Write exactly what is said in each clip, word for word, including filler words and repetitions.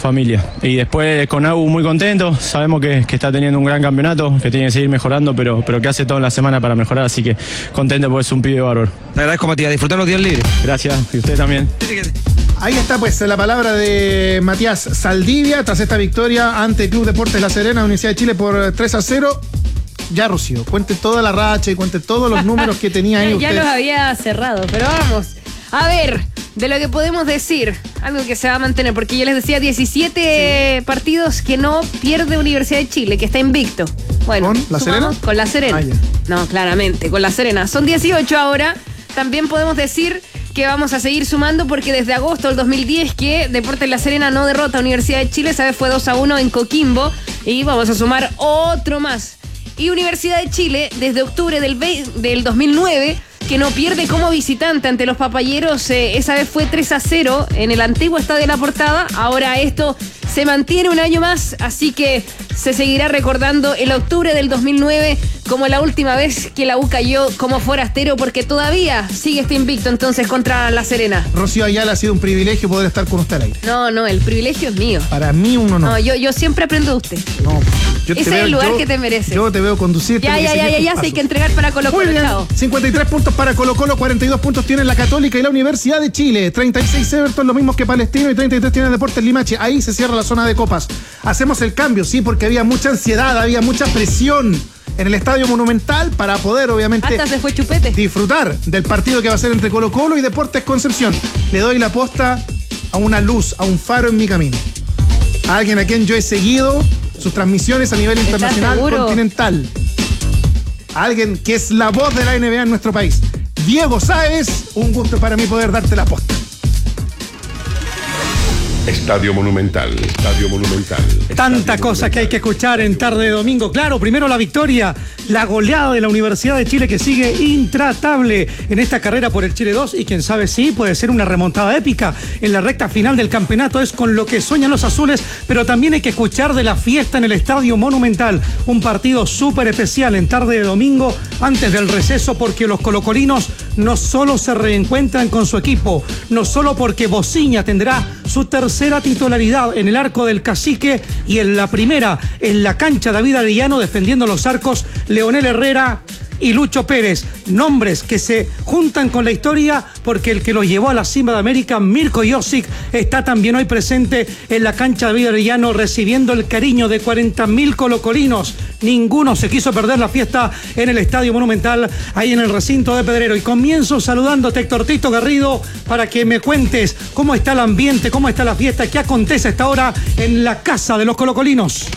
familia. Y después con Agu muy contento, sabemos que, que está teniendo un gran campeonato, que tiene que seguir mejorando, pero, pero que hace todo en la semana para mejorar, así que contento porque es un pibe bárbaro. Te agradezco, Matías, disfrutar los días libres. Gracias, y usted también. Ahí está pues la palabra de Matías Saldivia tras esta victoria ante Club Deportes La Serena, Universidad de Chile por tres a cero. Ya, Rocío, cuente toda la racha y cuente todos los números que tenía ahí ya usted. Ya los había cerrado, pero vamos. A ver, de lo que podemos decir, algo que se va a mantener, porque yo les decía diecisiete sí. partidos que no pierde Universidad de Chile, que está invicto. Bueno, ¿Con La Serena? Con La Serena. Ah, no, claramente, con La Serena. Son dieciocho ahora. También podemos decir que vamos a seguir sumando porque desde agosto del dos mil diez que Deportes La Serena no derrota a Universidad de Chile, esa vez fue dos a uno en Coquimbo y vamos a sumar otro más. Y Universidad de Chile desde octubre del, del dos mil nueve que no pierde como visitante ante los papayeros, eh, esa vez fue tres a cero en el antiguo Estadio La Portada, ahora esto se mantiene un año más, así que se seguirá recordando el octubre del dos mil nueve como la última vez que la U cayó como forastero, porque todavía sigue este invicto entonces contra La Serena. Rocío Ayala, ha sido un privilegio poder estar con usted al aire. No, no, el privilegio es mío. Para mí uno no. No, yo, yo siempre aprendo de usted. No, yo te Ese veo, es el lugar yo, que te mereces. Yo te veo conducir. Ya, ya, ya, ya, ya, se hay que entregar para Colo Colo. Muy bien, chao. cincuenta y tres puntos para Colo Colo, cuarenta y dos puntos tienen la Católica y la Universidad de Chile, treinta y seis Everton, los mismos que Palestino, y treinta y tres tienen Deportes Limache. Ahí se cierra la zona de copas. Hacemos el cambio, sí, porque había mucha ansiedad, había mucha presión en el Estadio Monumental para poder, obviamente, hasta se fue chupete, disfrutar del partido que va a ser entre Colo Colo y Deportes Concepción. Le doy la posta a una luz, a un faro en mi camino. A alguien a quien yo he seguido sus transmisiones a nivel internacional, continental. A alguien que es la voz de la N B A en nuestro país. Diego Sáez, un gusto para mí poder darte la posta. Estadio Monumental, Estadio Monumental. Tanta cosa que hay que escuchar en tarde de domingo. Claro, primero la victoria, la goleada de la Universidad de Chile que sigue intratable en esta carrera por el Chile dos y quién sabe si puede ser una remontada épica en la recta final del campeonato. Es con lo que sueñan los azules, pero también hay que escuchar de la fiesta en el Estadio Monumental. Un partido súper especial en tarde de domingo antes del receso, porque los colocolinos no solo se reencuentran con su equipo, no solo porque Bociña tendrá su tercera titularidad en el arco del Cacique y en la primera en la cancha David Arellano defendiendo los arcos Leonel Herrera y Lucho Pérez, nombres que se juntan con la historia porque el que los llevó a la cima de América, Mirko Josic, está también hoy presente en la cancha David Arellano recibiendo el cariño de cuarenta mil colocolinos. Ninguno se quiso perder la fiesta en el Estadio Monumental, ahí en el recinto de Pedrero. Y comienzo saludándote, Héctor Tito Garrido, para que me cuentes cómo está el ambiente, cómo está la fiesta, qué acontece a esta hora en la casa de los colocolinos.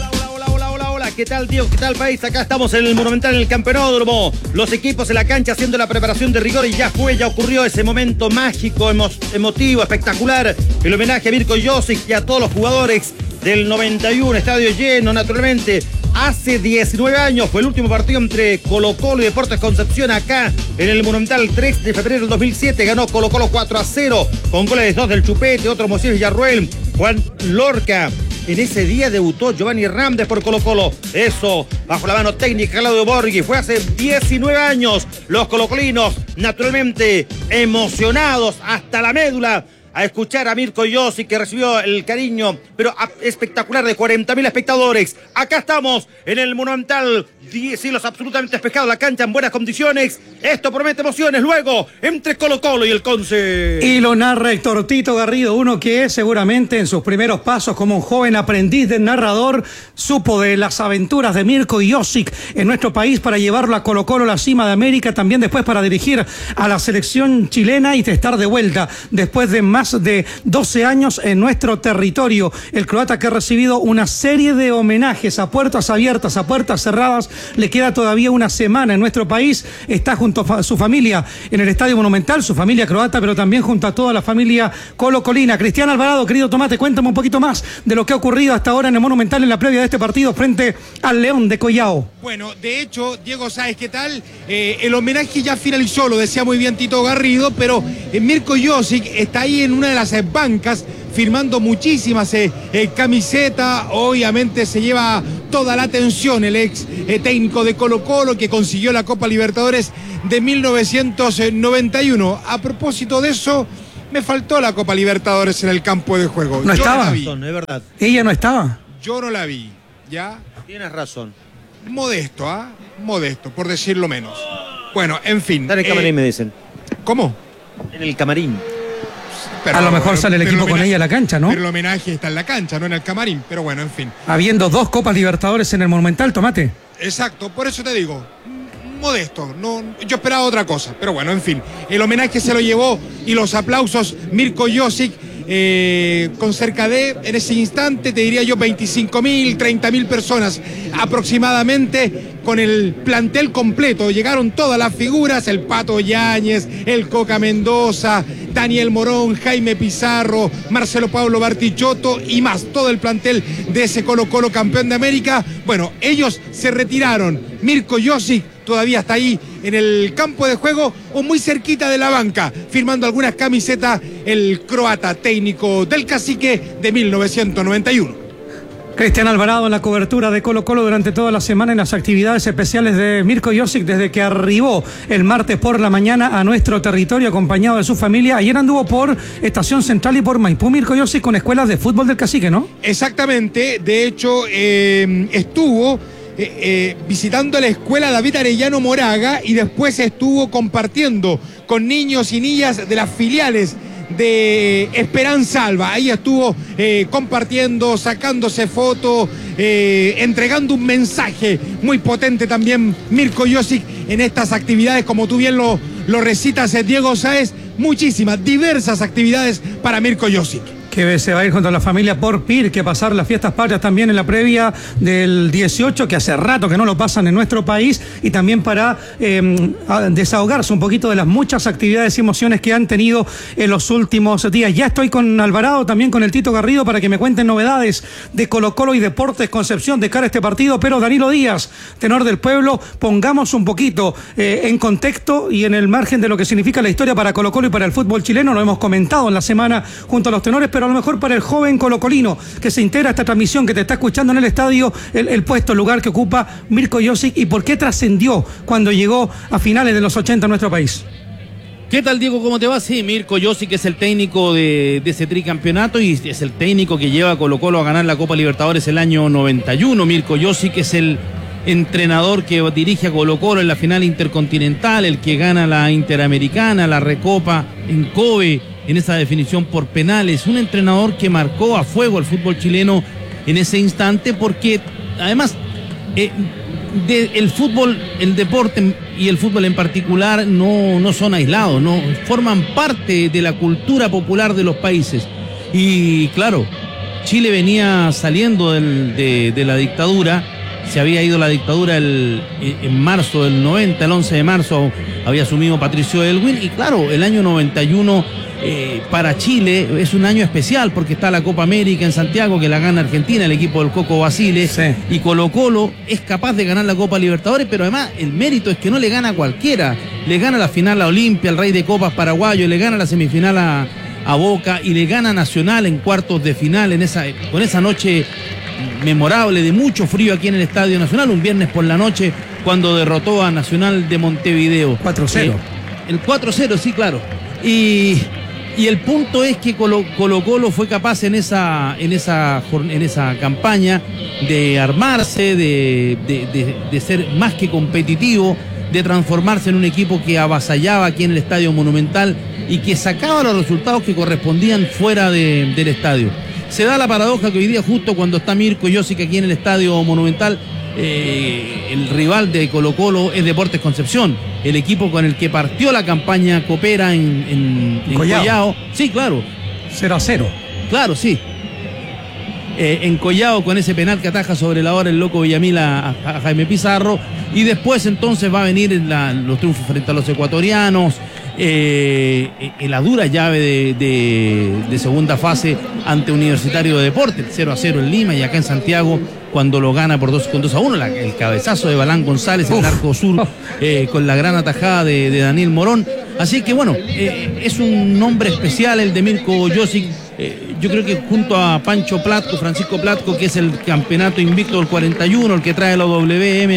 ¿Qué tal, tío? ¿Qué tal, país? Acá estamos en el Monumental, en el Campeonódromo. Los equipos en la cancha haciendo la preparación de rigor y ya fue, ya ocurrió ese momento mágico, emo emotivo, espectacular. El homenaje a Mirko Josic y a todos los jugadores del noventa y uno, estadio lleno, naturalmente. Hace diecinueve años fue el último partido entre Colo Colo y Deportes Concepción acá en el Monumental. El tres de febrero del dos mil siete ganó Colo Colo cuatro a cero con goles dos del Chupete, otro Mosiel Villarruel, Juan Lorca. En ese día debutó Giovanni Hernández por Colo Colo. Eso, bajo la mano técnica Claudio Borghi. Fue hace diecinueve años. Los colocolinos, naturalmente, emocionados hasta la médula a escuchar a Mirko Josic, que recibió el cariño, pero espectacular, de cuarenta mil espectadores. Acá estamos en el Monumental, cielos absolutamente despejados, la cancha en buenas condiciones. Esto promete emociones luego entre Colo Colo y el Conce. Y lo narra Héctor Tito Garrido, uno que seguramente en sus primeros pasos como un joven aprendiz de narrador supo de las aventuras de Mirko Josic en nuestro país para llevarlo a Colo Colo a la cima de América, también después para dirigir a la selección chilena y estar de vuelta después de más de doce años en nuestro territorio. El croata que ha recibido una serie de homenajes a puertas abiertas, a puertas cerradas, le queda todavía una semana en nuestro país, está junto a su familia en el Estadio Monumental, su familia croata, pero también junto a toda la familia colocolina. Cristian Alvarado, querido Tomate, cuéntame un poquito más de lo que ha ocurrido hasta ahora en el Monumental en la previa de este partido frente al León de Collao. Bueno, de hecho, Diego Sáez, ¿qué tal? Eh, el homenaje ya finalizó, lo decía muy bien Tito Garrido, pero eh, Mirko Josic está ahí en una de las eh, bancas firmando muchísimas eh, eh, camisetas. Obviamente se lleva toda la atención el ex eh, técnico de Colo Colo que consiguió la Copa Libertadores de mil novecientos noventa y uno. A propósito de eso, Me faltó la Copa Libertadores en el campo de juego. No Yo estaba. la vi. Es verdad. Ella no estaba. Yo no la vi, ¿ya? Tienes razón. Modesto, ¿ah? Modesto, por decirlo menos. Bueno, en fin. Está en el camarín, eh, me dicen. ¿Cómo? En el camarín. Pero- A lo mejor sale el pero equipo con homenaje- ella a la cancha, ¿no? Pero el homenaje está en la cancha, no en el camarín. Pero bueno, en fin. Habiendo dos Copas Libertadores en el Monumental, Tomate. Exacto, por eso te digo, mm, modesto, no, yo esperaba otra cosa, pero bueno, en fin, el homenaje se lo llevó y los aplausos Mirko Josic, eh, con cerca de, en ese instante, te diría yo, veinticinco mil, treinta mil personas aproximadamente, con el plantel completo, llegaron todas las figuras, el Pato Yáñez, el Coca Mendoza, Daniel Morón, Jaime Pizarro, Marcelo Pablo Bartichotto y más, todo el plantel de ese Colo Colo campeón de América. Bueno, ellos se retiraron, Mirko Josic todavía está ahí en el campo de juego o muy cerquita de la banca, firmando algunas camisetas, el croata técnico del Cacique de mil novecientos noventa y uno. Cristian Alvarado en la cobertura de Colo Colo durante toda la semana en las actividades especiales de Mirko Josic desde que arribó el martes por la mañana a nuestro territorio acompañado de su familia. Ayer anduvo por Estación Central y por Maipú Mirko Josic con escuelas de fútbol del Cacique, ¿no? Exactamente, de hecho eh, estuvo eh, eh, visitando la escuela David Arellano Moraga y después estuvo compartiendo con niños y niñas de las filiales de Esperanza Alba. Ahí estuvo eh, compartiendo, sacándose fotos, eh, entregando un mensaje muy potente también Mirko Josic en estas actividades, como tú bien lo, lo recitas, eh, Diego Sáez, muchísimas, diversas actividades para Mirko Josic. Que se va a ir junto a la familia por Pirque, pasar las fiestas patrias también en la previa del dieciocho, que hace rato que no lo pasan en nuestro país, y también para eh, desahogarse un poquito de las muchas actividades y emociones que han tenido en los últimos días. Ya estoy con Alvarado, también con el Tito Garrido, para que me cuenten novedades de Colo Colo y Deportes Concepción de cara a este partido, pero Danilo Díaz, tenor del pueblo, pongamos un poquito eh, en contexto y en el margen de lo que significa la historia para Colo Colo y para el fútbol chileno. Lo hemos comentado en la semana junto a los tenores, pero a lo mejor para el joven colocolino que se integra a esta transmisión, que te está escuchando en el estadio, el, el puesto, el lugar que ocupa Mirko Josic y por qué trascendió cuando llegó a finales de los ochenta a nuestro país. ¿Qué tal, Diego? ¿Cómo te va? Sí, Mirko Josic es el técnico de, de ese tricampeonato y es el técnico que lleva a Colo Colo a ganar la Copa Libertadores el año noventa y uno. Mirko Josic es el entrenador que dirige a Colo Colo en la final intercontinental, el que gana la Interamericana, la Recopa en Kobe, en esa definición por penales. Un entrenador que marcó a fuego al fútbol chileno en ese instante, porque además eh, de, el fútbol, el deporte y el fútbol en particular no, no son aislados, no forman parte de la cultura popular de los países. Y claro, Chile venía saliendo del, de, de la dictadura. Se había ido la dictadura el, en marzo del noventa, el once de marzo había asumido Patricio Aylwin, y claro, el año noventa y uno eh, para Chile es un año especial porque está la Copa América en Santiago, que la gana Argentina, el equipo del Coco Basile, sí. Y Colo Colo es capaz de ganar la Copa Libertadores, pero además el mérito es que no le gana a cualquiera, le gana la final a Olimpia, el Rey de Copas paraguayo, le gana la semifinal a, a Boca y le gana Nacional en cuartos de final, en esa, con esa noche memorable de mucho frío aquí en el Estadio Nacional, un viernes por la noche, cuando derrotó a Nacional de Montevideo. cuatro cero. Eh, el cuatro cero, sí, claro. Y, y el punto es que Colo, Colo Colo fue capaz en esa, en esa, en esa campaña de armarse, de, de, de, de ser más que competitivo, de transformarse en un equipo que avasallaba aquí en el Estadio Monumental y que sacaba los resultados que correspondían fuera de, del estadio. Se da la paradoja que hoy día, justo cuando está Mirko Josic aquí en el Estadio Monumental, eh, el rival de Colo Colo es Deportes Concepción, el equipo con el que partió la campaña copera en, en, en Collao. Collao. Sí, claro. cero a cero. Claro, sí. Eh, en Collao, con ese penal que ataja sobre la hora el loco Villamil a, a, a Jaime Pizarro, y después entonces va a venir la, los triunfos frente a los ecuatorianos, eh, en la dura llave de, de, de segunda fase ante Universitario de Deportes, cero a cero en Lima, y acá en Santiago cuando lo gana por dos, con dos a uno, la, el cabezazo de Balán González en el arco sur, eh, con la gran atajada de, de Daniel Morón. Así que bueno, eh, es un nombre especial el de Mirko Josic. Eh, yo creo que junto a Pancho Platco, Francisco Platco, que es el campeonato invicto del cuarenta y uno, el que trae la W M a,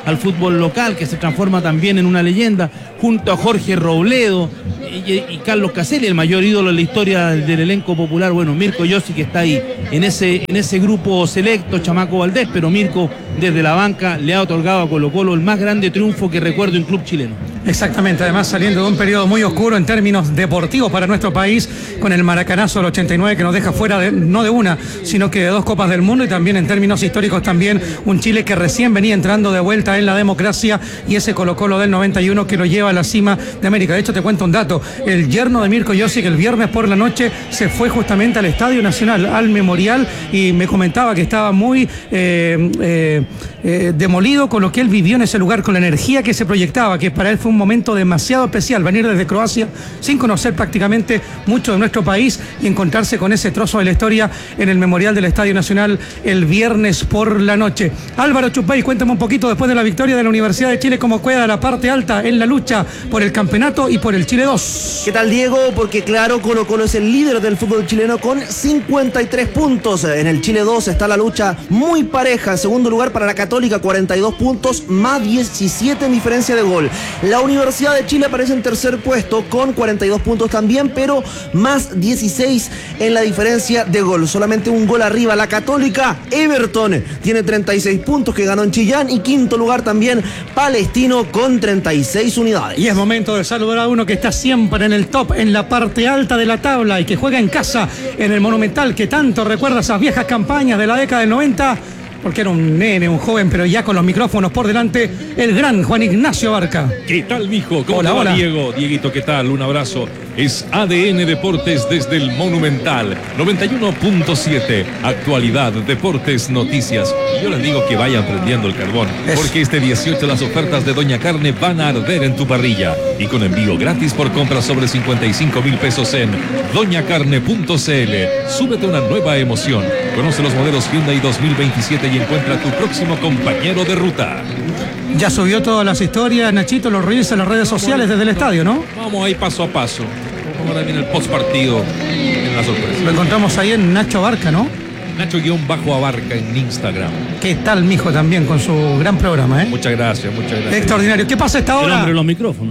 al fútbol local, que se transforma también en una leyenda, junto a Jorge Robledo y, y Carlos Caselli, el mayor ídolo en la historia del elenco popular. Bueno, Mirko Yossi, que está ahí en ese, en ese grupo selecto, Chamaco Valdés, pero Mirko desde la banca le ha otorgado a Colo Colo el más grande triunfo que recuerdo en club chileno. Exactamente, además saliendo de un periodo muy oscuro en términos deportivos para nuestro país, con el maracanazo del ochenta y nueve que nos deja fuera de, no de una, sino que de dos Copas del Mundo, y también en términos históricos también un Chile que recién venía entrando de vuelta en la democracia, y ese Colo Colo del noventa y uno que lo lleva a la cima de América. De hecho, te cuento un dato, el yerno de Mirko Yossi, que el viernes por la noche se fue justamente al Estadio Nacional, al Memorial, y me comentaba que estaba muy eh, eh, eh, demolido con lo que él vivió en ese lugar, con la energía que se proyectaba, que para él fue un momento demasiado especial, venir desde Croacia sin conocer prácticamente mucho de nuestro país y encontrarse con ese trozo de la historia en el Memorial del Estadio Nacional el viernes por la noche. Álvaro Chupay, cuéntame un poquito, después de la victoria de la Universidad de Chile, cómo queda la parte alta en la lucha por el campeonato y por el Chile dos. ¿Qué tal, Diego? Porque claro, Colo Colo es el líder del fútbol chileno con cincuenta y tres puntos. En el Chile dos está la lucha muy pareja. En segundo lugar para la Católica, cuarenta y dos puntos, más diecisiete en diferencia de gol. La Universidad de Chile aparece en tercer puesto con cuarenta y dos puntos también, pero más dieciséis en la diferencia de gol. Solamente un gol arriba la Católica. Everton tiene treinta y seis puntos, que ganó en Chillán, y quinto lugar también Palestino con treinta y seis unidades. Y es momento de saludar a uno que está siempre en el top, en la parte alta de la tabla, y que juega en casa en el Monumental, que tanto recuerda esas viejas campañas de la década del noventa, porque era un nene, un joven, pero ya con los micrófonos por delante, el gran Juan Ignacio Barca. ¿Qué tal, mijo? ¿Cómo hola, te va, hola. Diego? Dieguito, ¿qué tal? Un abrazo. Es A D N Deportes desde el Monumental, noventa y uno punto siete. Actualidad, deportes, noticias. Y yo les digo que vayan prendiendo el carbón, porque este dieciocho las ofertas de Doña Carne van a arder en tu parrilla. Y con envío gratis por compras sobre cincuenta y cinco mil pesos en doña carne punto c l. Súbete una nueva emoción. Conoce los modelos Hyundai dos mil veintisiete y encuentra tu próximo compañero de ruta. Ya subió todas las historias, Nachito, los reels en las redes sociales desde el estadio, ¿no? Vamos ahí paso a paso. Ahora viene el post partido en la sorpresa. Lo encontramos ahí en Nacho Barca, ¿no? Nacho-Abarca en Instagram. ¿Qué tal, mijo, también con su gran programa, eh? Muchas gracias, muchas gracias. Extraordinario. ¿Qué pasa a esta El hora? hombre de los micrófonos.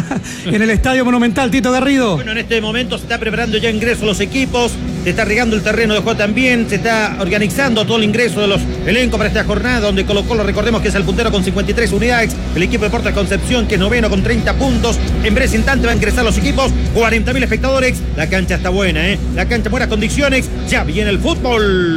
En el Estadio Monumental, Tito Garrido. Bueno, en este momento se está preparando ya ingreso los equipos, se está regando el terreno de juego también, se está organizando todo el ingreso de los elencos para esta jornada, donde Colo Colo, recordemos que es el puntero con cincuenta y tres unidades, el equipo de Deportes Concepción, que es noveno con treinta puntos. En breve instante va a ingresar los equipos, cuarenta mil espectadores, la cancha está buena, ¿eh? La cancha en buenas condiciones, ya viene el fútbol.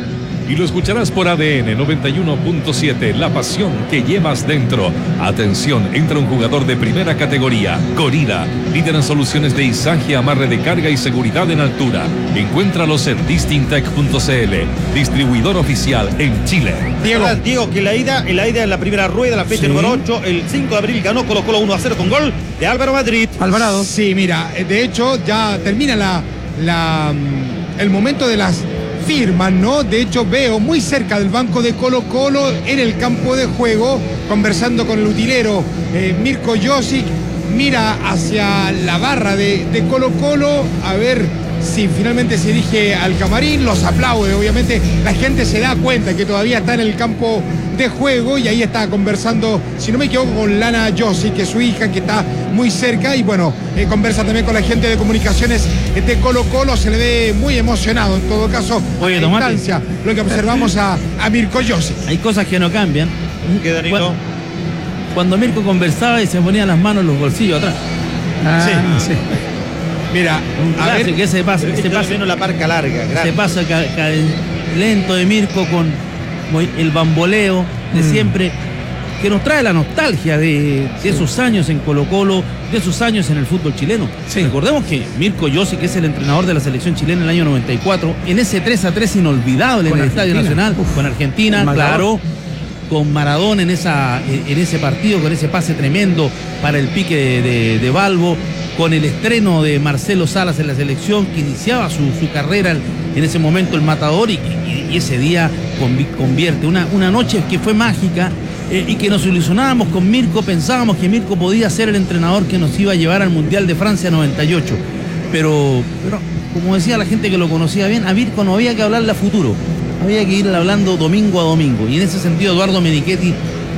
Y lo escucharás por A D N noventa y uno punto siete, la pasión que llevas dentro. Atención, entra un jugador de primera categoría, Gorila, líder en soluciones de izaje, amarre de carga y seguridad en altura. Encuéntralos en distintec punto c l, distribuidor oficial en Chile. Diego, Diego, que la ida, en la ida en la primera rueda, la fecha Sí. número ocho, el cinco de abril ganó Colo Colo uno a cero con gol de Álvaro Madrid. Alvarado. Sí, mira, de hecho ya termina la, la, el momento de las firmas, ¿no? De hecho veo muy cerca del banco de Colo Colo en el campo de juego, conversando con el utilero eh, Mirko Josic, mira hacia la barra de, de Colo Colo a ver si finalmente se dirige al camarín, los aplaude, obviamente la gente se da cuenta que todavía está en el campo de juego y ahí está conversando, si no me equivoco, con Lana Josic, que es su hija, que está muy cerca, y bueno, eh, conversa también con la gente de comunicaciones de Colo Colo, se le ve muy emocionado en todo caso. Oye, a Tomate. distancia, lo que observamos a, a Mirko Josic. Hay cosas que no cambian. ¿Qué, Danilo? Cuando, cuando Mirko conversaba y se ponía las manos en los bolsillos atrás. Ah, Sí. sí. Mira, Un a ver, clásico, que se pasa, Este se pasa, viene la parca larga, se grande. pasa ca- ca- lento de Mirko con muy- el bamboleo de Mm. siempre, que nos trae la nostalgia de, de esos años en Colo Colo, de esos años en el fútbol chileno. Sí. Recordemos que Mirko Yossi, que es el entrenador de la selección chilena en el año noventa y cuatro, en ese tres a tres inolvidable Con en el Estadio Argentina. Nacional, Uf. con Argentina, El Maradona. claro, con Maradona en, esa, en ese partido, con ese pase tremendo para el pique de, de, de Balbo, con el estreno de Marcelo Salas en la selección, que iniciaba su, su carrera en ese momento el matador, y, y, y ese día convi- convierte una, una noche que fue mágica, eh, y que nos ilusionábamos con Mirko, pensábamos que Mirko podía ser el entrenador que nos iba a llevar al Mundial de Francia noventa y ocho, pero, pero como decía la gente que lo conocía bien, a Mirko no había que hablarle a futuro, había que ir hablando domingo a domingo, y en ese sentido Eduardo Menichetti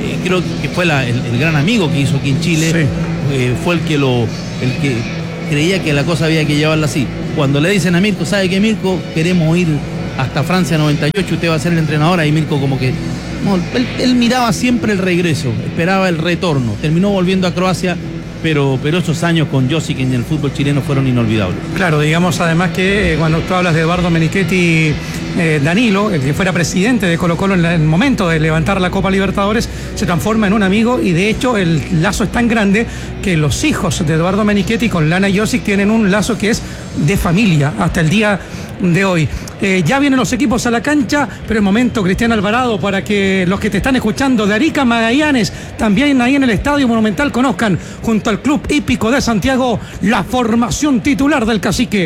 eh, creo que fue la, el, el gran amigo que hizo aquí en Chile, sí. eh, fue el que lo el que creía que la cosa había que llevarla así. Cuando le dicen a Mirko, ¿sabe qué, Mirko? Queremos ir hasta Francia noventa y ocho, usted va a ser el entrenador. Ahí Mirko como que no, él, él miraba siempre el regreso, esperaba el retorno, terminó volviendo a Croacia. Pero, pero esos años con Josic en el fútbol chileno fueron inolvidables. Claro, digamos además que eh, cuando tú hablas de Eduardo Menichetti, eh, Danilo, el que fuera presidente de Colo Colo en la, el momento de levantar la Copa Libertadores, se transforma en un amigo y de hecho el lazo es tan grande que los hijos de Eduardo Menichetti con Lana y Josic tienen un lazo que es de familia hasta el día de hoy. Eh, ya vienen los equipos a la cancha, pero es momento, Cristian Alvarado, para que los que te están escuchando de Arica, Magallanes, también ahí en el Estadio Monumental, conozcan junto al Club Hípico de Santiago la formación titular del Cacique.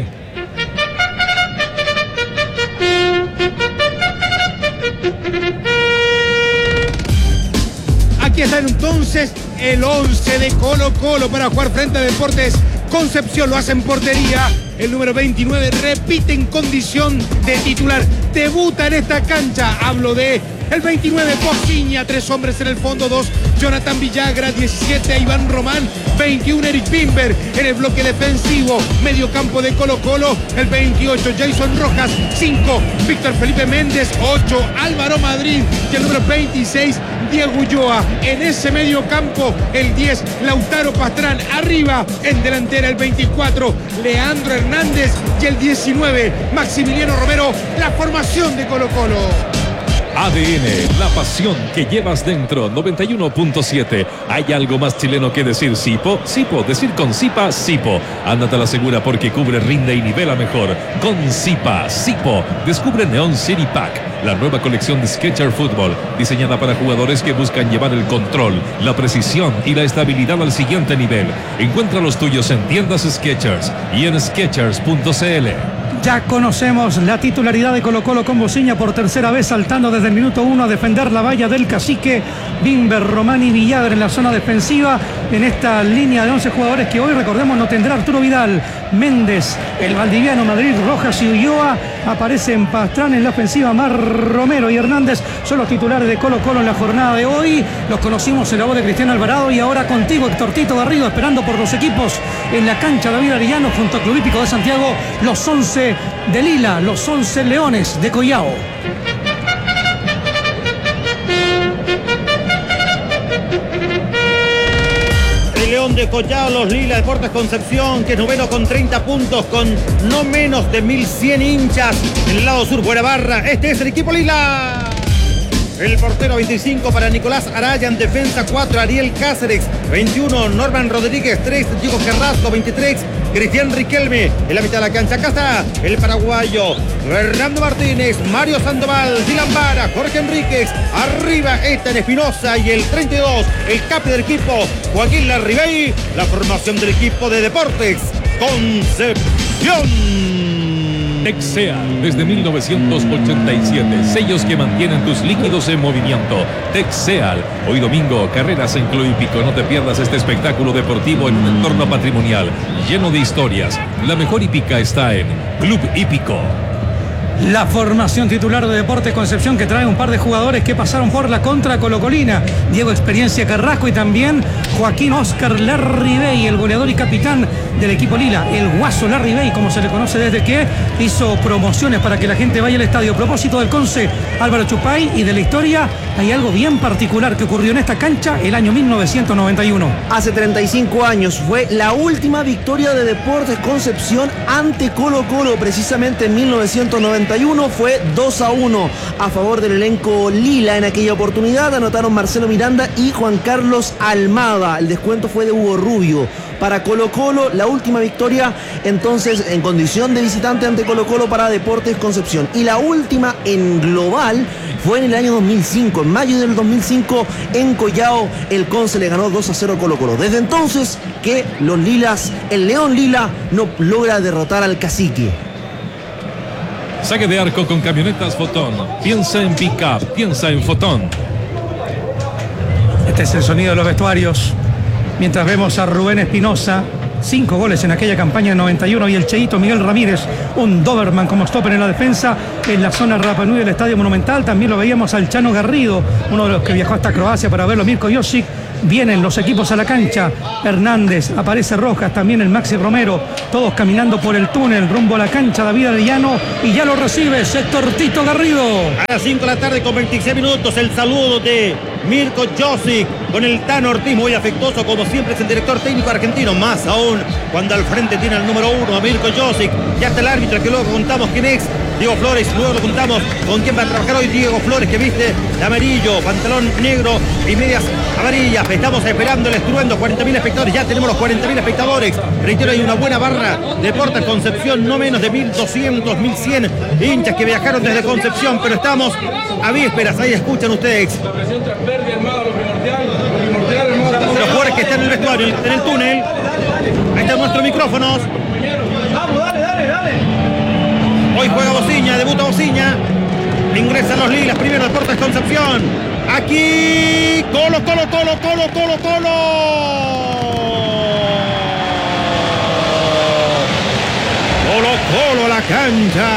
Aquí está entonces el once de Colo Colo para jugar frente a Deportes Concepción. Lo hace en portería. El número veintinueve repite en condición de titular. Debuta en esta cancha. Hablo de el veintinueve, Pociña. Tres hombres en el fondo. Dos, Jonathan Villagra. diecisiete, Iván Román. veintiuno, Eric Bimber. En el bloque defensivo, medio campo de Colo Colo. El veintiocho, Jason Rojas. cinco, Víctor Felipe Méndez. ocho, Álvaro Madrid. Y el número veintiséis, Diego Ulloa. En ese medio campo, el diez, Lautaro Pastrán. Arriba, en delantera, el veinticuatro, Leandro Hernández. Y el diecinueve, Maximiliano Romero. La formación de Colo Colo. A D N, la pasión que llevas dentro. Noventa y uno punto siete. ¿Hay algo más chileno que decir Sipo? Sipo, decir con Sipa, Sipo. Ándate a la segura porque cubre, rinde y nivela mejor. Con Sipa, Sipo. Descubre Neon City Pack, la nueva colección de Skechers Fútbol, diseñada para jugadores que buscan llevar el control, la precisión y la estabilidad al siguiente nivel. Encuentra los tuyos en tiendas Skechers y en skechers punto c l. Ya conocemos la titularidad de Colo Colo con Pociña por tercera vez saltando desde el minuto uno a defender la valla del Cacique. Bimber, Román y Villagra en la zona defensiva en esta línea de once jugadores que hoy, recordemos, no tendrá Arturo Vidal. Méndez, el valdiviano, Madrid, Rojas y Ulloa. Aparecen Pastrán en la ofensiva. Mar Romero y Hernández son los titulares de Colo Colo en la jornada de hoy. Los conocimos en la voz de Cristian Alvarado y ahora contigo, Héctor Tito Garrido, esperando por los equipos en la cancha David Arellano junto al Club Hípico de Santiago. Los once de Lila, los once Leones de Collao. El León de Collao, los Lila, Deportes Concepción, que es noveno con treinta puntos, con no menos de mil cien hinchas. En el lado sur, buena barra. Este es el equipo Lila. El portero veinticinco para Nicolás Araya, en defensa cuatro, Ariel Cáceres, veintiuno, Norman Rodríguez, tres, Diego Carrasco, veintitrés, Cristian Riquelme. En la mitad de la cancha, acá está el paraguayo Fernando Martínez, Mario Sandoval, Dylan Vara, Jorge Enríquez. Arriba Ethan Espinosa y el treinta y dos, el capi del equipo, Joaquín Larribey. La formación del equipo de Deportes Concepción. Texeal, desde mil novecientos ochenta y siete, sellos que mantienen tus líquidos en movimiento. Texeal, hoy domingo, carreras en Club Hípico. No te pierdas este espectáculo deportivo en un entorno patrimonial lleno de historias. La mejor hípica está en Club Hípico. La formación titular de Deportes Concepción, que trae un par de jugadores que pasaron por la contra colocolina. Diego Experiencia Carrasco y también Joaquín Oscar Larribey, el goleador y capitán del equipo Lila, el Guaso Larribey, como se le conoce desde que hizo promociones para que la gente vaya al estadio. A propósito del Conce, Álvaro Chupay, y de la historia, hay algo bien particular que ocurrió en esta cancha el año mil novecientos noventa y uno. Hace treinta y cinco años fue la última victoria de Deportes Concepción ante Colo Colo, precisamente en mil novecientos noventa y uno. Fue dos a uno a favor del elenco Lila. En aquella oportunidad anotaron Marcelo Miranda y Juan Carlos Almada. El descuento fue de Hugo Rubio. Para Colo Colo, la última victoria entonces en condición de visitante ante Colo Colo para Deportes Concepción. Y la última en global fue en el año dos mil cinco. En mayo del dos mil cinco, en Collao, el Conce le ganó dos a cero a Colo Colo. Desde entonces que los Lilas, el León Lila, no logra derrotar al Cacique. Saque de arco con camionetas Fotón. Piensa en pick-up, piensa en Fotón. Este es el sonido de los vestuarios. Mientras vemos a Rubén Espinosa cinco goles en aquella campaña de noventa y uno, y el cheito Miguel Ramírez, un Doberman como stopper en la defensa, en la zona Rapa Nui del Estadio Monumental. También lo veíamos al Chano Garrido, uno de los que viajó hasta Croacia para verlo, Mirko Josic. Vienen los equipos a la cancha, Hernández, aparece Rojas, también el Maxi Romero, todos caminando por el túnel rumbo a la cancha. David Arellano, y ya lo recibe Héctor Tito Garrido. A las cinco de la tarde con veintiséis minutos, el saludo de Mirko Josic con el Tano Ortiz, muy afectuoso como siempre es el director técnico argentino, más aún cuando al frente tiene al número uno, a Mirko Josic. Ya está el árbitro, que luego contamos quién es, Diego Flores. Luego lo contamos con quién va a trabajar hoy Diego Flores, que viste de amarillo, pantalón negro y medias amarillas. Estamos esperando el estruendo, cuarenta mil espectadores, ya tenemos los cuarenta mil espectadores. Reitero, hay una buena barra de Deportes Concepción, no menos de mil doscientos, mil cien hinchas que viajaron desde Concepción, pero estamos a vísperas, ahí escuchan ustedes. Los jugadores que están en el vestuario, en el túnel. Ahí están nuestros micrófonos. Vamos, dale, dale, dale. Hoy juega Bociña, debuta Bociña. Ingresan los lilas, primero Deportes Concepción. Aquí, Colo, Colo, Colo, Colo, Colo, Colo. Colo, Colo a la cancha.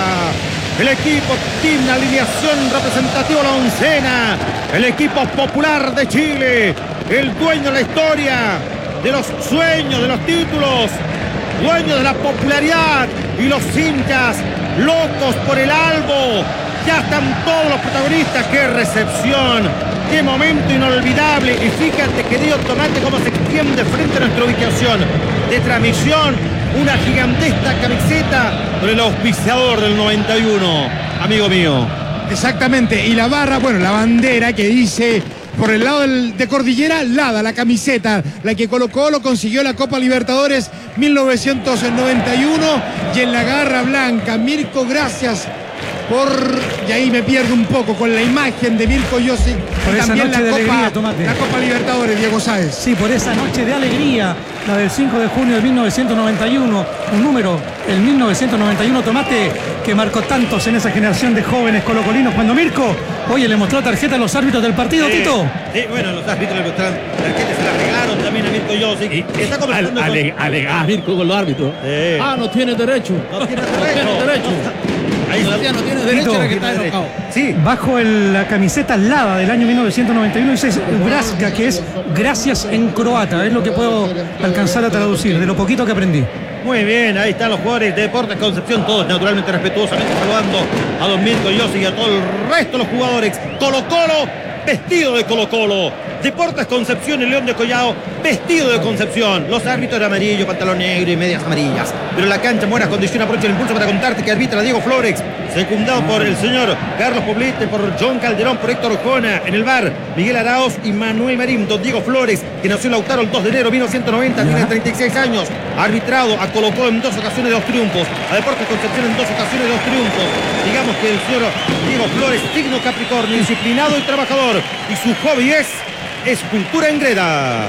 El equipo tiene una alineación representativa, la oncena. El equipo popular de Chile. El dueño de la historia, de los sueños, de los títulos. Dueño de la popularidad. Y los hinchas locos por el albo. Ya están todos los protagonistas. ¡Qué recepción! ¡Qué momento inolvidable! Y fíjate, querido Tomate, cómo se extiende frente a nuestra ubicación de transmisión una gigantesca camiseta con el auspiciador del noventa y uno, amigo mío. Exactamente, y la barra, bueno, la bandera que dice por el lado del, de Cordillera, Lada, la camiseta, la que Colo Colo consiguió la Copa Libertadores mil novecientos noventa y uno, y en la garra blanca, Mirko, gracias por, y ahí me pierdo un poco con la imagen de Mirko Josic, por esa también noche la de Copa, alegría, Tomate. la Copa Libertadores, Diego Sáez. Sí, por esa noche de alegría, la del cinco de junio de mil novecientos noventa y uno, un número, el mil novecientos noventa y uno, Tomate, que marcó tantos en esa generación de jóvenes colocolinos, cuando Mirko, oye, le mostró tarjeta a los árbitros del partido, Sí, Tito. sí, bueno, los árbitros le mostraron tarjetas, se la regalaron también a Mirko Josic. Y está conversando Al, ale, con... alegá Mirko con los árbitros. Sí. Ah, no tiene derecho. No tiene No tiene derecho. derecho. Ahí No, está. no tiene derecho, Tito, era que está enojado. Sí. Bajo el- la camiseta Lada del año mil novecientos noventa y uno dice Braska, que es gracias en croata, es lo que puedo alcanzar a traducir, de lo poquito que aprendí. Muy bien, ahí están los jugadores de Deportes Concepción, todos naturalmente respetuosamente saludando a don Mirko Josic y a todo el resto de los jugadores. Colo Colo, vestido de Colo Colo. Deportes Concepción, el León de Collao, vestido de Concepción. Los árbitros de amarillo, pantalón negro y medias amarillas. Pero la cancha en buenas condiciones. Aprovecho el impulso para contarte que arbitra Diego Flores, secundado por el señor Carlos Poblete, por John Calderón, por Héctor Ojona. En el bar, Miguel Araoz y Manuel Marín. Don Diego Flores, que nació en Lautaro el dos de enero de mil novecientos noventa, tiene treinta y seis años. Ha arbitrado a Colo Colo en dos ocasiones, dos triunfos. A Deportes Concepción en dos ocasiones, dos triunfos. Digamos que el señor Diego Flores, signo Capricornio, disciplinado y trabajador. Y su hobby es escultura en greda.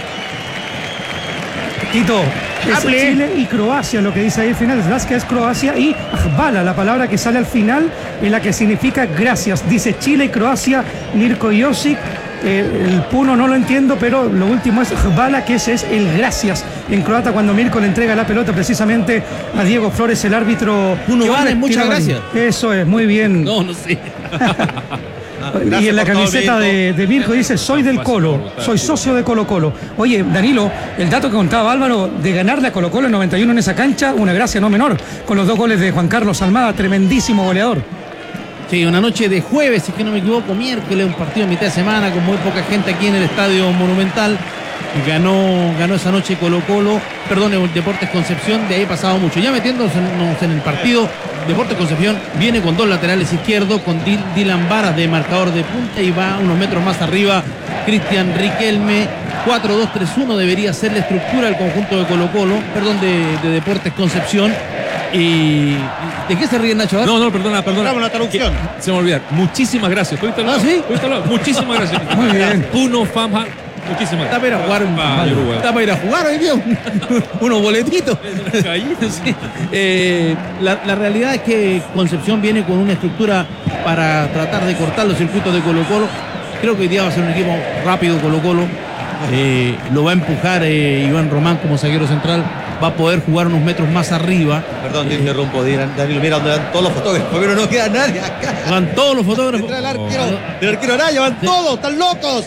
Tito, es Hable. Chile y Croacia, lo que dice ahí al final, Braska es Croacia, y Hvala, la palabra que sale al final, en la que significa gracias. Dice Chile y Croacia, Mirko Josic. Eh, el puno no lo entiendo, pero lo último es Hvala, que ese es el gracias en croata, cuando Mirko le entrega la pelota precisamente a Diego Flores, el árbitro. Puno Giovanni vale, muchas Tiravari. gracias. Eso es, muy bien. No, no sé. Y en la por todo, camiseta Mirko. de, de Mirko dice, soy del Colo, soy socio de Colo Colo. Oye, Danilo, el dato que contaba Álvaro de ganarle a Colo Colo en noventa y uno en esa cancha, una gracia no menor, con los dos goles de Juan Carlos Almada, tremendísimo goleador. Sí, una noche de jueves, si es que no me equivoco, miércoles, un partido a mitad de semana con muy poca gente aquí en el Estadio Monumental. Ganó, ganó esa noche Colo Colo, perdón, el Deportes Concepción, de ahí pasado mucho. Ya metiéndonos en el partido, Deportes Concepción viene con dos laterales izquierdos, con Dil- Dylan Varas de marcador de punta, y va unos metros más arriba Cristian Riquelme. Cuatro dos tres uno debería ser la estructura del conjunto de Colo Colo, perdón, de, de Deportes Concepción. Y ¿de qué se ríe Nacho? No, no, perdona, perdona. Dame la traducción. Que- se me olvidó. Muchísimas gracias. ¿Pudiste hablar? ¿Ah, sí? ¿Pudiste hablar? Muchísimas gracias. Muy bien. Puno Famha. Muchísimas Está para ir a jugar, un- Ah, Uruguay. está para ir a jugar hoy día, un- unos boletitos. Sí. Eh, la, la realidad es que Concepción viene con una estructura para tratar de cortar los circuitos de Colo Colo. Creo que hoy día va a ser un equipo rápido Colo Colo. eh, lo va a empujar eh, Iván Román como zaguero central, va a poder jugar unos metros más arriba. Perdón, te interrumpo, Danilo, mira donde van todos los fotógrafos, pero no queda nadie acá. Van todos los fotógrafos. Detrás del arquero, del arquero Araya, van Sí. todos, están locos.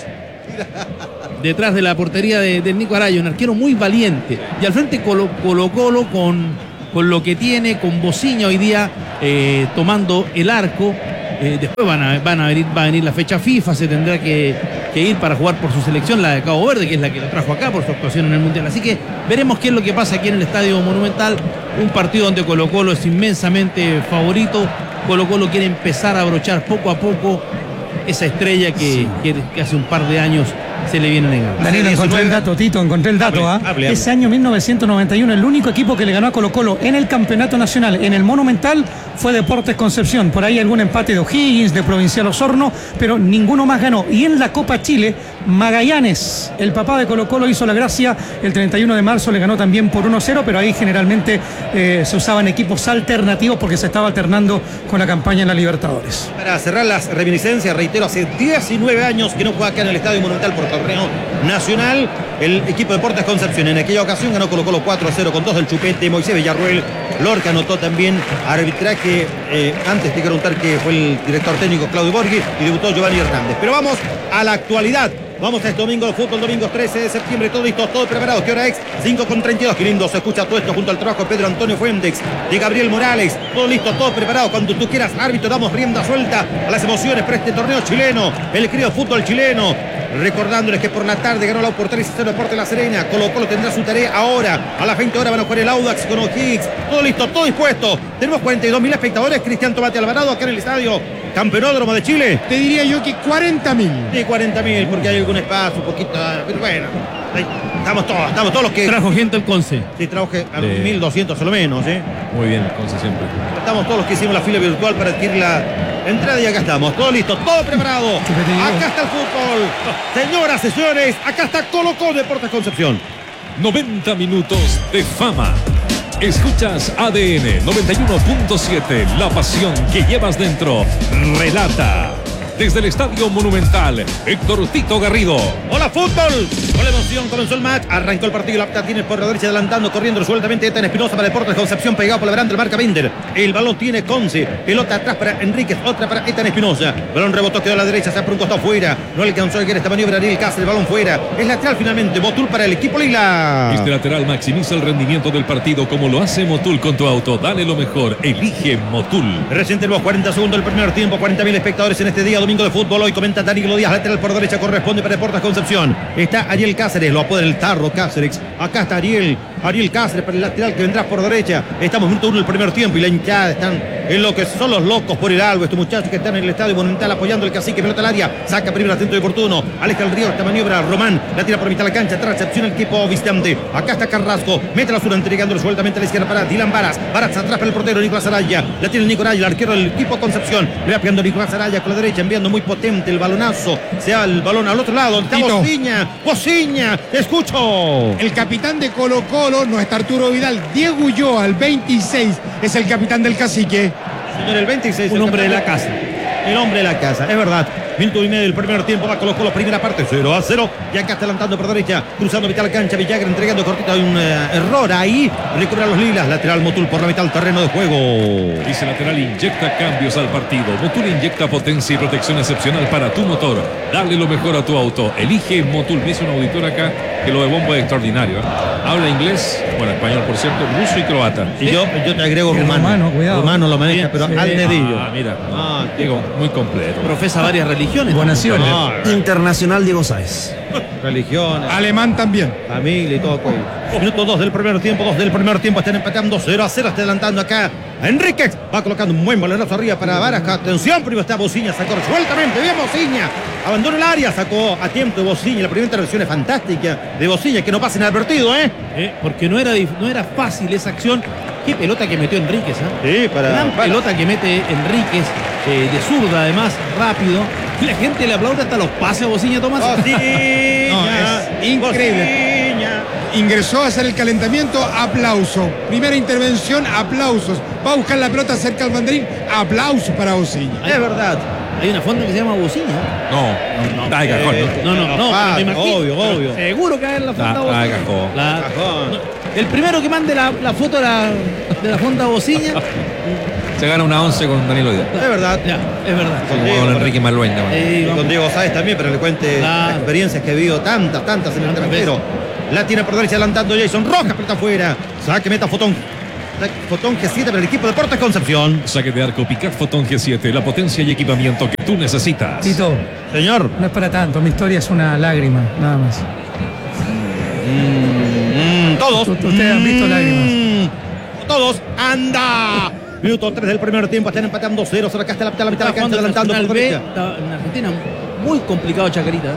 Detrás de la portería de, del Nico Araya, un arquero muy valiente. Y al frente Colo Colo, Colo con, con lo que tiene, con Bociña hoy día eh, tomando el arco. Eh, después van a, van a venir, va a venir la fecha FIFA, se tendrá que, que ir para jugar por su selección, la de Cabo Verde, que es la que lo trajo acá por su actuación en el Mundial. Así que veremos qué es lo que pasa aquí en el Estadio Monumental. Un partido donde Colo Colo es inmensamente favorito. Colo Colo quiere empezar a abrochar poco a poco esa estrella que, sí. que, que hace un par de años se le viene negando. Danilo, encontré el dato, Tito, encontré el dato. ¿ah? Hable, hable. Ese año mil novecientos noventa y uno, el único equipo que le ganó a Colo Colo en el campeonato nacional, en el Monumental, fue Deportes Concepción. Por ahí algún empate de O'Higgins, de Provincial Osorno, pero ninguno más ganó. Y en la Copa Chile, Magallanes, el papá de Colo Colo, hizo la gracia. El treinta y uno de marzo le ganó también por uno cero, pero ahí generalmente eh, se usaban equipos alternativos porque se estaba alternando con la campaña en la Libertadores. Para cerrar las reminiscencias, reitero, hace diecinueve años que no juega acá en el Estadio Monumental por torneo nacional. El equipo de Deportes Concepción en aquella ocasión ganó Colo Colo cuatro a cero con dos del Chupete. Moisés Villarruel, Lorca anotó también arbitraje. Eh, antes te quiero contar que fue el director técnico Claudio Borghi y debutó Giovanni Hernández. Pero vamos a la actualidad. Vamos a este domingo de fútbol, domingo trece de septiembre, todo listo, todo preparado. ¿Qué hora es? cinco con treinta y dos. Qué lindo se escucha todo esto junto al trabajo de Pedro Antonio Fuentes, de Gabriel Morales. Todo listo, todo preparado. Cuando tú quieras, árbitro, damos rienda suelta a las emociones para este torneo chileno, el querido fútbol chileno. Recordándoles que por la tarde ganó la por tres a cero Deportes La Serena. Colo Colo tendrá su tarea ahora. A las veinte horas van a jugar el Audax con O'Higgins. Todo listo, todo dispuesto. Tenemos cuarenta y dos mil espectadores. Cristian Tomate Alvarado acá en el estadio Campeonódromo de Chile. Te diría yo que cuarenta mil. Sí, cuarenta mil, porque hay algún espacio, un poquito. Pero bueno, ahí estamos todos, estamos todos los que. Trajo gente el Conce. Sí, trajo a mil doscientos a lo menos, ¿eh? Muy bien, Conce siempre. Estamos todos los que hicimos la fila virtual para adquirir la entrada y acá estamos, todo listo, todo preparado. Acá está el fútbol. Señoras, señores, acá está Colo Colo Deportes Concepción. noventa minutos de fama. Escuchas A D N noventa y uno punto siete, la pasión que llevas dentro. Relata desde el Estadio Monumental, Héctor Tito Garrido. Hola fútbol, con la emoción comenzó el match, arrancó el partido, la tiene por la derecha adelantando, corriendo resueltamente Ethan Espinosa para Deportes Concepción, pegado por la baranda, el marca Binder. El balón tiene Conce, pelota atrás para Enríquez, otra para Ethan Espinosa. Balón rebotó, quedó a la derecha, se por un costado fuera, no alcanzó a llegar esta maniobra Ariel Cáceres, el balón fuera. Es lateral finalmente, Motul para el equipo Lila. Este lateral maximiza el rendimiento del partido como lo hace Motul con tu auto. Dale lo mejor, elige Motul. Recién tenemos cuarenta segundos del primer tiempo, cuarenta mil espectadores en este día domingo de fútbol. Hoy comenta Danilo Díaz, lateral por derecha, corresponde para Deportes Concepción. Está Ariel Cáceres, lo apoda el tarro Cáceres. Acá está Ariel, Ariel Cáceres para el lateral que vendrá por derecha. Estamos minuto uno del primer tiempo y la hinchada están en lo que son los locos por el algo. Estos muchachos que están en el Estadio Monumental apoyando el cacique, pelota al área, saca primero atento y oportuno. Aleja el río, esta maniobra, Román, la tira por mitad de la cancha, recepción el equipo visitante. Acá está Carrasco, mete la zona entregándole sueltamente a la izquierda para Dylan Varas. Varas atrás para el portero Nicolás Araya. La tiene el Nico Araya, el arquero del equipo Concepción. Le va pegando Nicolás Araya con la derecha, enviando muy potente el balonazo. Se va el balón al otro lado. Está Bociña, Bociña, te escucho. El capitán de Colo Colo no está Arturo Vidal. Diego Ulloa, al veintiséis, es el capitán del cacique. Señor, el veintiséis. Un el hombre de la de... casa. El hombre de la casa, es verdad. Minuto y medio del primer tiempo, va Colo Colo, primera parte, cero a cero. Y acá está adelantando por derecha, cruzando mitad de la cancha, Villagra entregando cortito. Hay un uh, error ahí. Recupera los lilas, lateral Motul por la mitad del terreno de juego. Dice lateral, inyecta cambios al partido. Motul inyecta potencia y protección excepcional para tu motor. Dale lo mejor a tu auto. Elige Motul. Dice un auditor acá que lo de Bombo es extraordinario. ¿eh? Habla inglés, bueno, español por cierto, ruso y croata. Y yo, yo te agrego rumano. Rumano, cuidado. Rumano lo maneja, Bien, pero sí. al dedillo. Ah, mira. Ah, Diego, muy completo. Profesa varias religiones. Buenación. No, Internacional Diego Sáez. religiones, Alemán también. familia y todo. Pues. Minuto dos del primer tiempo, dos del primer tiempo, están empatando cero a cero, está adelantando acá a Enríquez, va colocando un buen balonazo arriba para Varas, atención, primero está Bociña, sacó resueltamente, bien Bociña, abandona el área, sacó a tiempo de Bociña, la primera intervención es fantástica de Bociña, que no pase inadvertido, ¿eh? Eh, porque no era, no era fácil esa acción. Qué pelota que metió Enríquez, ¿eh? Sí, para... Gran para. pelota que mete Enríquez, eh, de zurda además, rápido. Y la gente le aplaude hasta los pases a Bociña, Tomás. Bociña, No, es increíble. Bociña. ingresó a hacer el calentamiento, aplauso. Primera intervención, aplausos. Va a buscar la pelota cerca al banderín, aplauso para Bociña. Es verdad. Hay una fonda que se llama Bociña. No, no, está de cajón, ¿no? No, no, no, Ah, me imagino. obvio, obvio. Seguro que hay en la fonda Está Bociña. de cajón. La- Cajón. no, el primero que mande la, la foto de la, de la fonda Bociña. Se gana una once con Danilo Díaz. Es verdad. Ya, es verdad. Como Diego, con pero- Enrique Maluenda. Sí, Y vamos. con Diego Sáez también, pero le cuente Claro. las experiencias que he vivido, tantas, tantas en el Tantas extranjero. La tiene por derecha adelantando Jason Rojas, pero está afuera. Saque meta Fotón. Fotón G siete para el equipo de Deportes Concepción. Saque de arco Picard Fotón G siete, la potencia y equipamiento que tú necesitas. Tito, Señor. no es para tanto, mi historia es una lágrima, nada más. Mm, todos. U- Ustedes han visto lágrimas. Mm, todos. ¡Anda! Minuto tres del primer tiempo. Están empatando cero. Solo acá está la, la mitad de la cancha adelantando por B, derecha. está en Argentina, muy complicado Chacarita.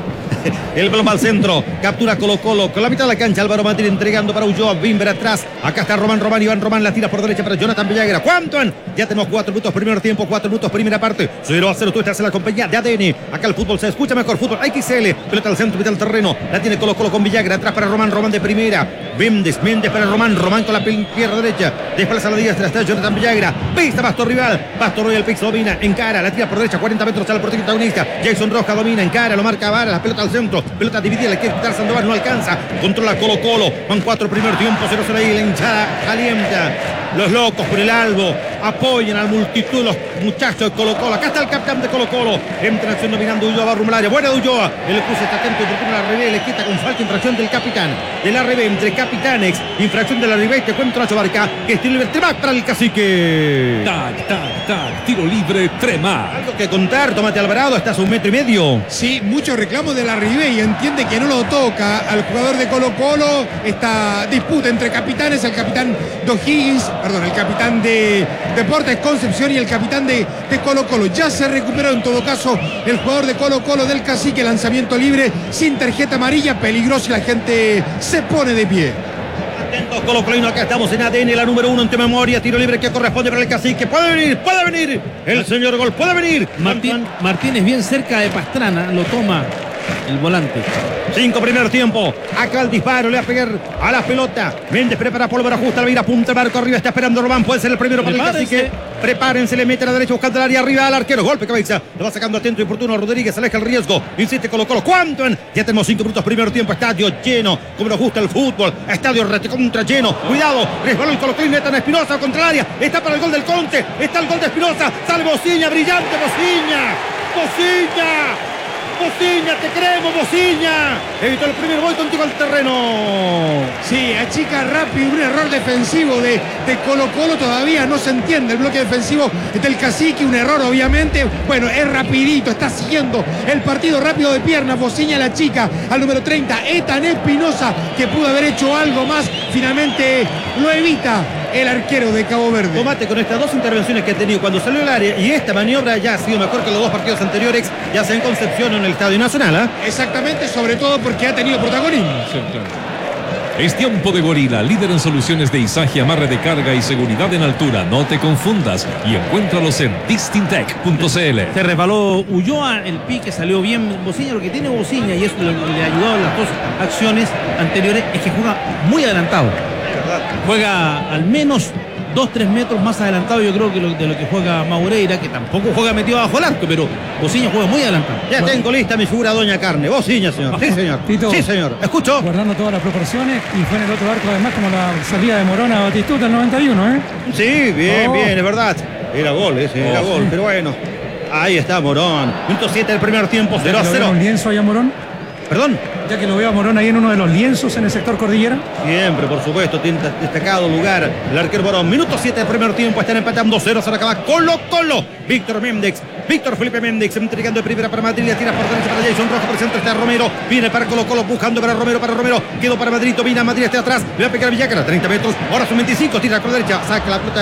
El balón va al centro. Captura Colo Colo. Con la mitad de la cancha. Álvaro Madrid entregando para Ulloa. Bimber atrás. Acá está Román Román. Iván Román la tira por derecha para Jonathan Villagra. ¿Cuánto? han? Ya tenemos cuatro minutos primer tiempo. Cuatro minutos primera parte. cero a cero. Tú estás en la compañía de A D N. Acá el fútbol se escucha mejor. Fútbol X L. Pelota al centro. Mitad del terreno. La tiene Colo Colo con Villagra. Atrás para Román Román de primera. Méndez. Méndez para Román. Román con la pierna derecha. Desplaza a la diestra. Está Jonathan Villagra. Pista Pasto Rival. Pasto Royal Pix domina. Encara. La tira por derecha. cuarenta metros al portero protagonista. Jason Rojas domina. Encara. Lo marca Vara. La pelota al centro. Pelota dividida. Le quiere quitar Sandoval. No alcanza. Controla Colo Colo. Van cuatro primer tiempo. cero cero ahí. La hinchada calienta. Los locos por el albo. Apoyan a la multitud. Los muchachos de Colo Colo. Acá está el capitán de Colo Colo. Entra acción dominando Ulloa. Va rumbo al área. Buena de Ulloa. El cruce está atento. Oportuno la revés. Le quita con falta. Infracción del capitán. De la revés entre capitanes. Infracción de la revés. Te cuento Nacho Barca. Que estilo libre. Tremac para el cacique. Tac, tac, tac. Tiro libre, Tremac. Algo que contar. Tomate Alvarado. Estás a un metro y medio. Sí, muchos reclamos de la Ribey y entiende que no lo toca al jugador de Colo Colo. Esta disputa entre capitanes, el capitán D'Higgins, perdón, el capitán de Deportes Concepción y el capitán de, de Colo Colo. Ya se recuperó en todo caso el jugador de Colo Colo del cacique, lanzamiento libre, sin tarjeta amarilla, peligroso y la gente se pone de pie. Atentos Colo Colino, acá estamos en A D N, la número uno en tu memoria, tiro libre que corresponde para el cacique. Puede venir, puede venir. El señor Gol puede venir. Martín, Martínez bien cerca de Pastrana, lo toma el volante. Cinco primer tiempo. Acá el disparo, le va a pegar a la pelota. Méndez prepara pólvora, ajusta la mira, punta marco arriba, está esperando Román, puede ser el primero para el cacique. Prepárense, le mete a la derecha buscando el área arriba al arquero. Golpe cabeza. Lo va sacando atento y oportuno Rodríguez, aleja el riesgo. Insiste Colo Colo. ¿Cuánto? En? Ya tenemos cinco minutos primer tiempo. Estadio lleno, como nos gusta el fútbol. Estadio rete contra lleno. Cuidado. Resbaló el Colo Colo y meten a Espinosa contra el área. Está para el gol del Conte. Está el gol de Espinosa. Sale Bociña, brillante Bociña. Bociña. Bociña, te creemos, Bociña. Evitó el primer gol contigo al terreno. Sí, achica rápido, un error defensivo de, de Colo Colo, todavía no se entiende el bloque defensivo del cacique, un error obviamente, bueno, es rapidito, está siguiendo el partido rápido de piernas, Bociña la chica al número treinta, Ethan Espinosa, que pudo haber hecho algo más, finalmente lo evita el arquero de Cabo Verde. Tomate con estas dos intervenciones que ha tenido cuando salió del área y esta maniobra ya ha sido mejor que los dos partidos anteriores, ya sea en Concepción o en el Estadio Nacional. ¿eh? Exactamente, sobre todo porque ha tenido protagonismo. Sí, claro. Es tiempo de Gorila, líder en soluciones de izaje, amarre de carga y seguridad en altura. No te confundas y encuéntralos en distintec punto c l. Se resbaló Ulloa, el pique salió bien Bociña. Lo que tiene Bociña, y eso le, le ayudó en las dos acciones anteriores, es que juega muy adelantado. Juega al menos dos tres metros más adelantado, yo creo, que lo, de lo que juega Maureira, que tampoco juega metido abajo el arco, pero Bociña juega muy adelantado. Ya tengo lista mi figura Doña Carne. Bociña, señor. Sí, señor. Tito. Sí, señor. Escucho. Guardando todas las proporciones y fue en el otro arco además como la salida de Morona a Batistuta el noventa y uno, ¿eh? Sí, bien, Oh. bien, es verdad. Era gol, ese, era Oh, gol, sí. pero bueno. Ahí está Morón. Minuto siete del primer tiempo, cero a ¿Ya que lo veo cero. en un lienzo ahí a Morón? Perdón. Ya que lo veo a Morón ahí en uno de los lienzos en el sector cordillera. Siempre, por supuesto, tiene destacado lugar el arquero Morón. Minuto siete del primer tiempo, están empatando cero, se acaba Colo Colo. Víctor Méndez, Víctor Felipe Méndez, entregando de primera para Madrid, la tira por derecha para Jason Rojas, presente está Romero, viene para Colo Colo, buscando para Romero, para Romero, quedó para Madrid, domina Madrid, está atrás, le va a pegar Villagra, treinta metros, ahora son veinticinco, tira por derecha, saca la pelota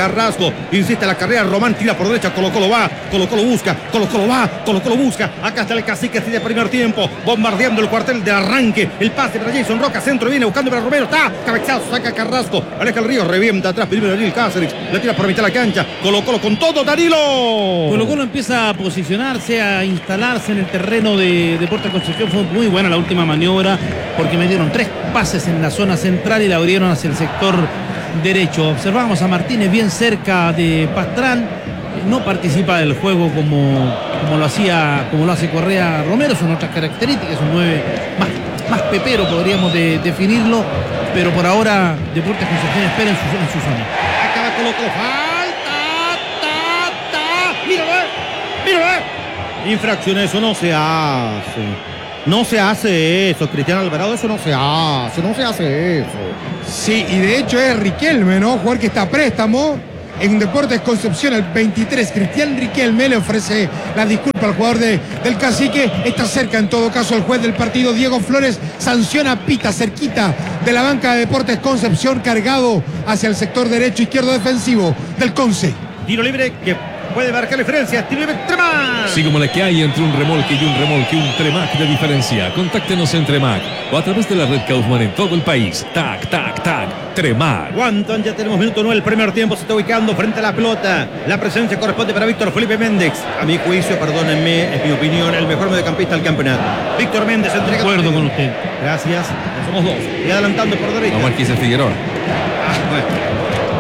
Carrasco, insiste la carrera, Román tira por derecha, Colo Colo va, Colo Colo busca, Colo Colo va, Colo Colo busca, acá está el cacique así de primer tiempo, bombardeando el cuartel de arranque, el pase para Jason Roca, centro viene buscando para Romero, está, cabezazo, saca Carrasco, aleja el río, revienta atrás, primero Daniel Cáceres, le tira por mitad de la cancha, Colo Colo con todo, Danilo. Colo Colo empieza a posicionarse, a instalarse en el terreno de Deportes Concepción, fue muy buena la última maniobra, porque me dieron tres pases en la zona central y la abrieron hacia el sector derecho. Observamos a Martínez bien cerca de Pastrán, no participa del juego como, como lo hacía, como lo hace Correa Romero, son otras características, un nueve más, más pepero podríamos de, definirlo, pero por ahora Deportes Concepción espera en su, en su zona. Acaba Colo Colo, falta, ta, ta, míralo, míralo, infracción, eso no se hace. No se hace eso, Cristiano Alvarado, eso no se hace, no se hace eso. Sí, y de hecho es Riquelme, ¿no? Jugador que está a préstamo en Deportes Concepción, el veintitrés. Cristian Riquelme le ofrece la disculpa al jugador de, del Cacique. Está cerca, en todo caso, el juez del partido, Diego Flores, sanciona, pita cerquita de la banca de Deportes Concepción, cargado hacia el sector derecho izquierdo defensivo del Conce. Tiro libre que puede marcar diferencia. Tiro libre, Tremac. Sí, como la que hay entre un remolque y un remolque, un Tremac de diferencia. Contáctenos en Tremac o a través de la red Kaufman en todo el país. Tac, tac, tac. Tremac. Wanton, ya tenemos minuto nueve, el primer tiempo se está ubicando frente a la pelota. La presencia corresponde para Víctor Felipe Méndez. A mi juicio, perdónenme, es mi opinión, el mejor mediocampista del campeonato. Víctor Méndez entrega. De acuerdo con usted. Gracias, somos dos. Y adelantando por derecha. No, Marquise Figueroa. Ah, bueno.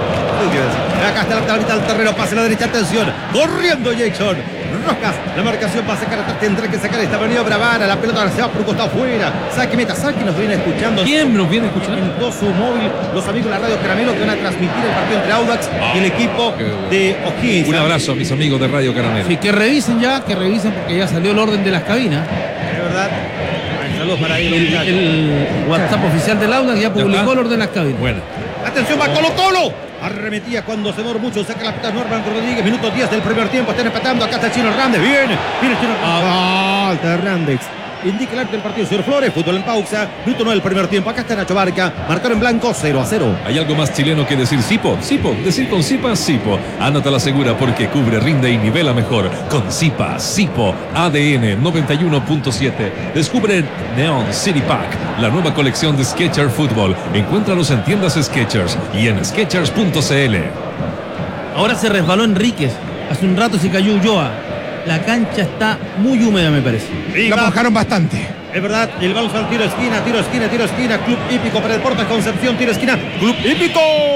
Acá está la mitad del terreno, pase a la derecha, atención, corriendo Jackson Rojas, la marcación va a sacar atrás, tendrá que sacar esta maniobra vara, la pelota se va por un costado afuera, saque meta, saque, nos viene escuchando. ¿Quién nos viene escuchando? En todo su móvil, los amigos de la Radio Caramelo que van a transmitir el partido entre Audax y el equipo de O'Higgins. Un abrazo a mis amigos de Radio Caramelo. Sí, que revisen ya, que revisen porque ya salió el orden de las cabinas. Es verdad. Saludos para ahí. El, el WhatsApp oficial del Audax ya publicó el orden de las cabinas. Bueno. Atención, va Colo Colo. Arremetía cuando se demoró mucho, saca la pelota Norman Rodríguez, minuto diez del primer tiempo, están empatando, acá está Chino Hernández, viene, viene Chino Hernández, falta Hernández. Indica el arte del partido, señor Flores, fútbol en pausa, minuto nueve del primer tiempo, acá está Nacho Barca, marcador en blanco, cero a cero. ¿Hay algo más chileno que decir Sipo? Sipo, decir con Sipa, Sipo. Anota la segura porque cubre, rinde y nivela mejor. Con Sipa, Sipo, A D N noventa y uno punto siete. Descubre Neon City Pack, la nueva colección de Skechers Fútbol. Encuéntralos en tiendas Skechers y en skechers punto c l. Ahora se resbaló Enríquez, hace un rato se cayó Ulloa. La cancha está muy húmeda, me parece. La mojaron bastante. Es verdad, el balón al tiro esquina, tiro esquina, tiro esquina, Club Hípico para Deportes Concepción, tiro esquina, Club Hípico.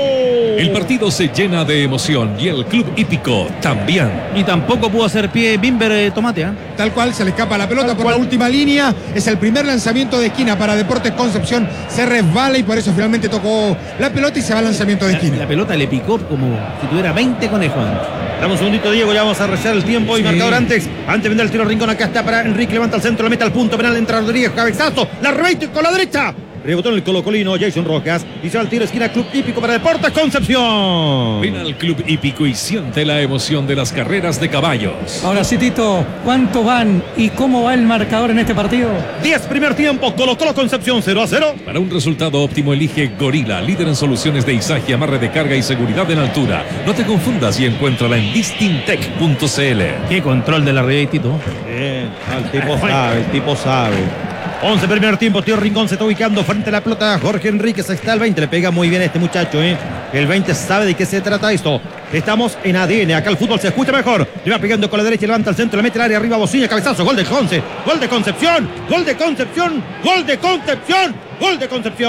El partido se llena de emoción y el Club Hípico también. Y tampoco pudo hacer pie Bimber eh, Tomate, ¿eh? Tal cual, se le escapa la pelota por la última línea. Es el primer lanzamiento de esquina para Deportes Concepción. Se resbala y por eso finalmente tocó la pelota y se va al lanzamiento de esquina. La, la pelota le picó como si tuviera veinte conejos. Dame un segundito, Diego, ya vamos a rellenar el tiempo y sí. Marcador antes. Antes de vender el tiro rincón, acá está para Enrique, levanta el centro, le mete al punto penal, entra Rodríguez, cabezazo, la rebate con la derecha. Rebotó en el colocolino Jason Rojas y se va al tiro esquina, Club Hípico para Deportes Concepción. Ven al Club Hípico y siente la emoción de las carreras de caballos. Ahora sí, Tito, ¿cuánto van y cómo va el marcador en este partido? diez primer tiempo, Colo Colo Concepción cero a cero. Para un resultado óptimo elige Gorila, líder en soluciones de izaje, amarre de carga y seguridad en altura. No te confundas y encuéntrala en distintec punto c l. Qué control de la red, Tito. Bien, el tipo sabe, el tipo sabe. once primer tiempo, Tío Rincón se está ubicando frente a la pelota. Jorge Enríquez está el veinte, le pega muy bien a este muchacho, ¿eh? El veinte sabe de qué se trata esto. Estamos en A D N, acá el fútbol se escucha mejor. Le va pegando con la derecha, levanta el centro, le mete el área arriba, Bocina, cabezazo, gol de Conce, gol de Concepción, gol de Concepción, gol de Concepción, gol de Concepción.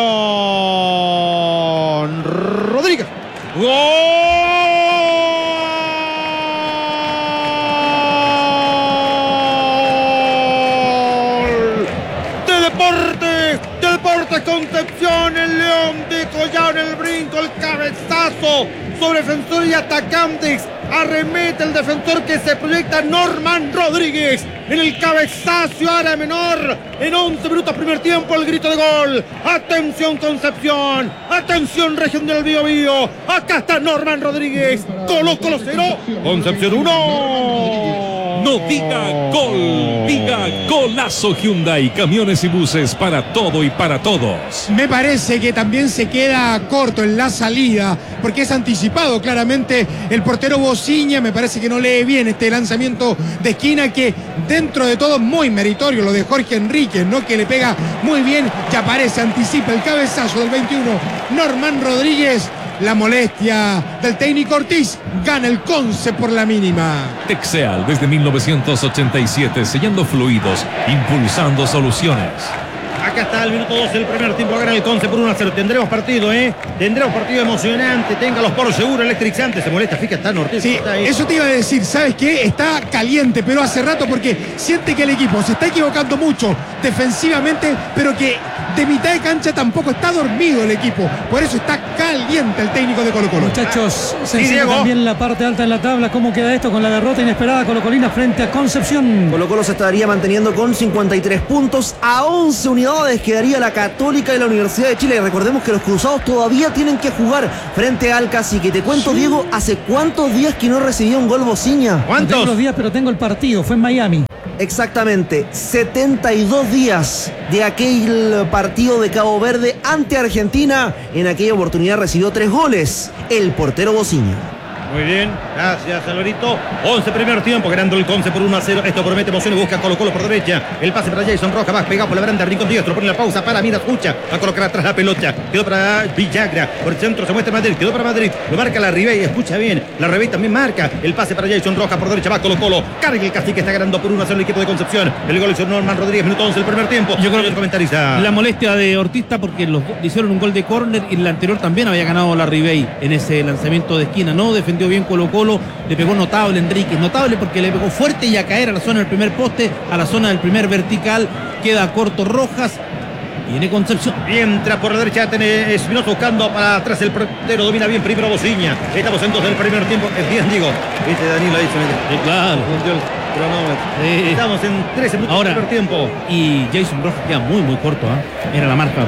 Rodríguez. ¡Gol! Deportes, Deportes Concepción, el León de Collao en el brinco, el cabezazo sobre defensor y atacantes, arremete el defensor que se proyecta Norman Rodríguez en el cabezazo área menor, en once minutos primer tiempo el grito de gol. Atención Concepción, atención región del Biobío, acá está Norman Rodríguez, Colo Colo cero, Concepción uno. No diga gol, diga golazo Hyundai, camiones y buses para todo y para todos. Me parece que también se queda corto en la salida, porque es anticipado claramente el portero Bociña. Me parece que no lee bien este lanzamiento de esquina, que dentro de todo muy meritorio lo de Jorge Enríquez, ¿no? Que le pega muy bien, que aparece, anticipa el cabezazo del veintiuno, Norman Rodríguez. La molestia del técnico Ortiz, gana el Conce por la mínima. Texeal desde mil novecientos ochenta y siete, sellando fluidos, impulsando soluciones. Acá está el minuto dos del primer tiempo, gana el Conce por uno a cero. Tendremos partido, ¿eh? Tendremos partido emocionante. Téngalos por seguro, electrizante. Se molesta, fíjate, está Ortiz. Sí, está ahí. eso te iba a decir. ¿Sabes qué? Está caliente, pero hace rato, porque siente que el equipo se está equivocando mucho defensivamente, pero que de mitad de cancha tampoco está dormido el equipo. Por eso está caliente el técnico de Colo Colo. Muchachos, se Sí, enseña Diego. también la parte alta en la tabla. ¿Cómo queda esto con la derrota inesperada colocolina frente a Concepción? Colo Colo se estaría manteniendo con cincuenta y tres puntos. A once unidades quedaría la Católica y la Universidad de Chile. Recordemos que los cruzados todavía tienen que jugar frente al Cacique. Te cuento, Sí. Diego, ¿hace cuántos días que no recibía un gol Bociña? No tengo ¿Cuántos? los días, pero tengo el partido. Fue en Miami. Exactamente, setenta y dos días de aquel partido de Cabo Verde ante Argentina. En aquella oportunidad recibió tres goles el portero Bociña. Muy bien, gracias Alvarito. once primer tiempo, ganando el Conce por uno a cero. Esto promete emociones, busca Colo Colo por derecha. El pase para Jason Rojas, va pegado por la baranda, rincón diestro, pone la pausa para Mira, escucha. Va a colocar atrás la pelota. Quedó para Villagra, por el centro se muestra Madrid, quedó para Madrid. Lo marca la Ribey, escucha bien. La Ribey también marca. El pase para Jason Rojas por derecha, va Colo Colo. Carga el Cacique, está ganando por uno a cero el equipo de Concepción. El gol hizo Norman Rodríguez, minuto once del primer tiempo. Yo creo el que comentarista. la molestia de Ortista, porque los le hicieron un gol de córner y el anterior también había ganado la Ribey en ese lanzamiento de esquina. No defendió bien Colo Colo, le pegó notable Enríquez, notable porque le pegó fuerte y a caer a la zona del primer poste, a la zona del primer vertical. Queda corto Rojas. Viene Concepción. Mientras por la derecha tiene Espinosa buscando para atrás el portero, domina bien primero Bociña. Estamos en dos del primer tiempo. Es bien, digo. Viste, Danilo ahí se mete. Sí, claro. Hundió el cronómetro. Sí. Estamos en trece minutos Ahora. del primer tiempo. Y Jason Rojas queda muy, muy corto. ¿eh? Era la marca.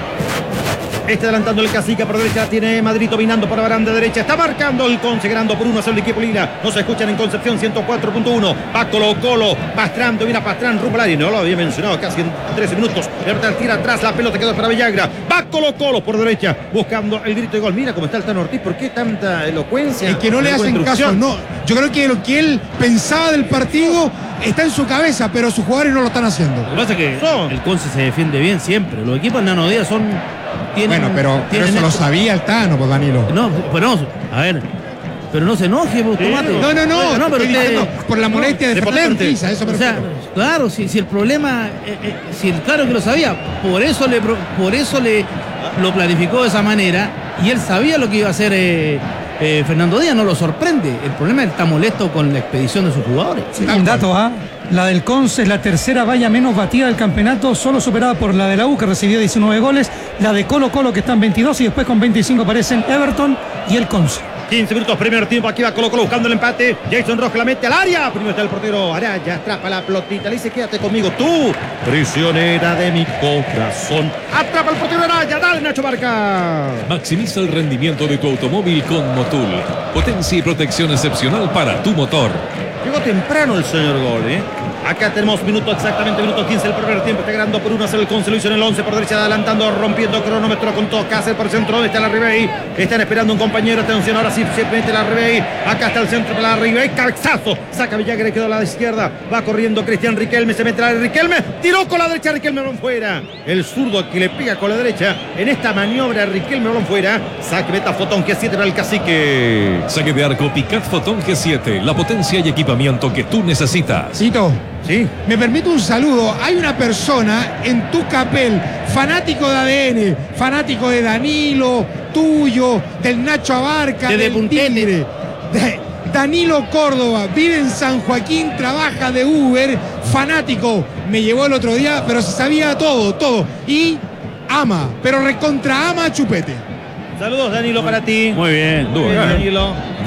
Está adelantando el Cacique por derecha, tiene Madrid dominando por la baranda derecha, está marcando el Conce, ganando por uno a cero el equipo Lina. No se escuchan en Concepción, ciento cuatro punto uno. Va Colo Colo, Pastrán, domina Pastrán, rumbo al área, no lo había mencionado casi en trece minutos. Libertad tira atrás, la pelota quedó para Villagra. Va Colo Colo por derecha, buscando el grito de gol. Mira cómo está el Tano Ortiz, ¿por qué tanta elocuencia? Es que no le hacen caso, no. Yo creo que lo que él pensaba del partido está en su cabeza, pero sus jugadores no lo están haciendo. Lo que pasa es que Son. el Conce se defiende bien siempre. Los equipos Nano Díaz son. Tienen, Bueno, pero, pero tienen eso lo esto. sabía el Tano, pues Danilo. No, pero no, a ver. Pero no se enoje, pues, Tomate. No, no, no, Bueno, pero estoy usted- diciendo por la molestia de de Fernando potente. Ortiz, a eso me O sea, refiero. claro, si, si el problema, eh, eh, si el, claro que lo sabía, por eso le, pro- por eso le lo planificó de esa manera y él sabía lo que iba a hacer eh, eh, Fernando Díaz, no lo sorprende. El problema es que está molesto con la expedición de sus jugadores. Sí, un dato, ¿ah? La del Conce es la tercera valla menos batida del campeonato, solo superada por la de la U, que recibió diecinueve goles, la de Colo Colo, que está en veintidós, y después con veinticinco aparecen Everton y el Conce. quince minutos, primer tiempo, aquí va Colo Colo buscando el empate. Jason Rojas la mete al área. Primero está el portero Araya, atrapa la pelotita. Le dice, quédate conmigo tú, prisionera de mi corazón. Atrapa el portero Araya, dale Nacho Barca. Maximiza el rendimiento de tu automóvil con Motul. Potencia y protección excepcional para tu motor. Llegó temprano el señor gol, ¿eh? Acá tenemos minuto exactamente, minuto quince del primer tiempo. Está ganando por uno a cero el Conce. Lo hizo en el once por derecha, adelantando, rompiendo cronómetro con todo. Cáceres por el centro. ¿Dónde está la Ribey? Están esperando un compañero. Atención, ahora sí se mete la Ribey. Acá está el centro para la Ribey. Cabezazo. Saca Villagra, quedó a la izquierda. Va corriendo Cristian Riquelme. Se mete la de Riquelme. Tiró con la derecha. Riquelme balón fuera. El zurdo que le pega con la derecha. En esta maniobra, Riquelme balón fuera. Saque meta Fotón G siete para el Cacique. Saque de arco Picat Fotón G siete. La potencia y equipamiento que tú necesitas. Cito, Sí. me permite un saludo. Hay una persona en Tucapel, fanático de A D N, fanático de Danilo, tuyo, del Nacho Abarca, De De del Puntete. Tigre, de Danilo Córdoba, vive en San Joaquín, trabaja de Uber, fanático. Me llevó el otro día, pero se sabía todo, todo. Y ama, pero recontra ama a Chupete. Saludos, Danilo, para ti. Muy bien. Muy bien, Danilo.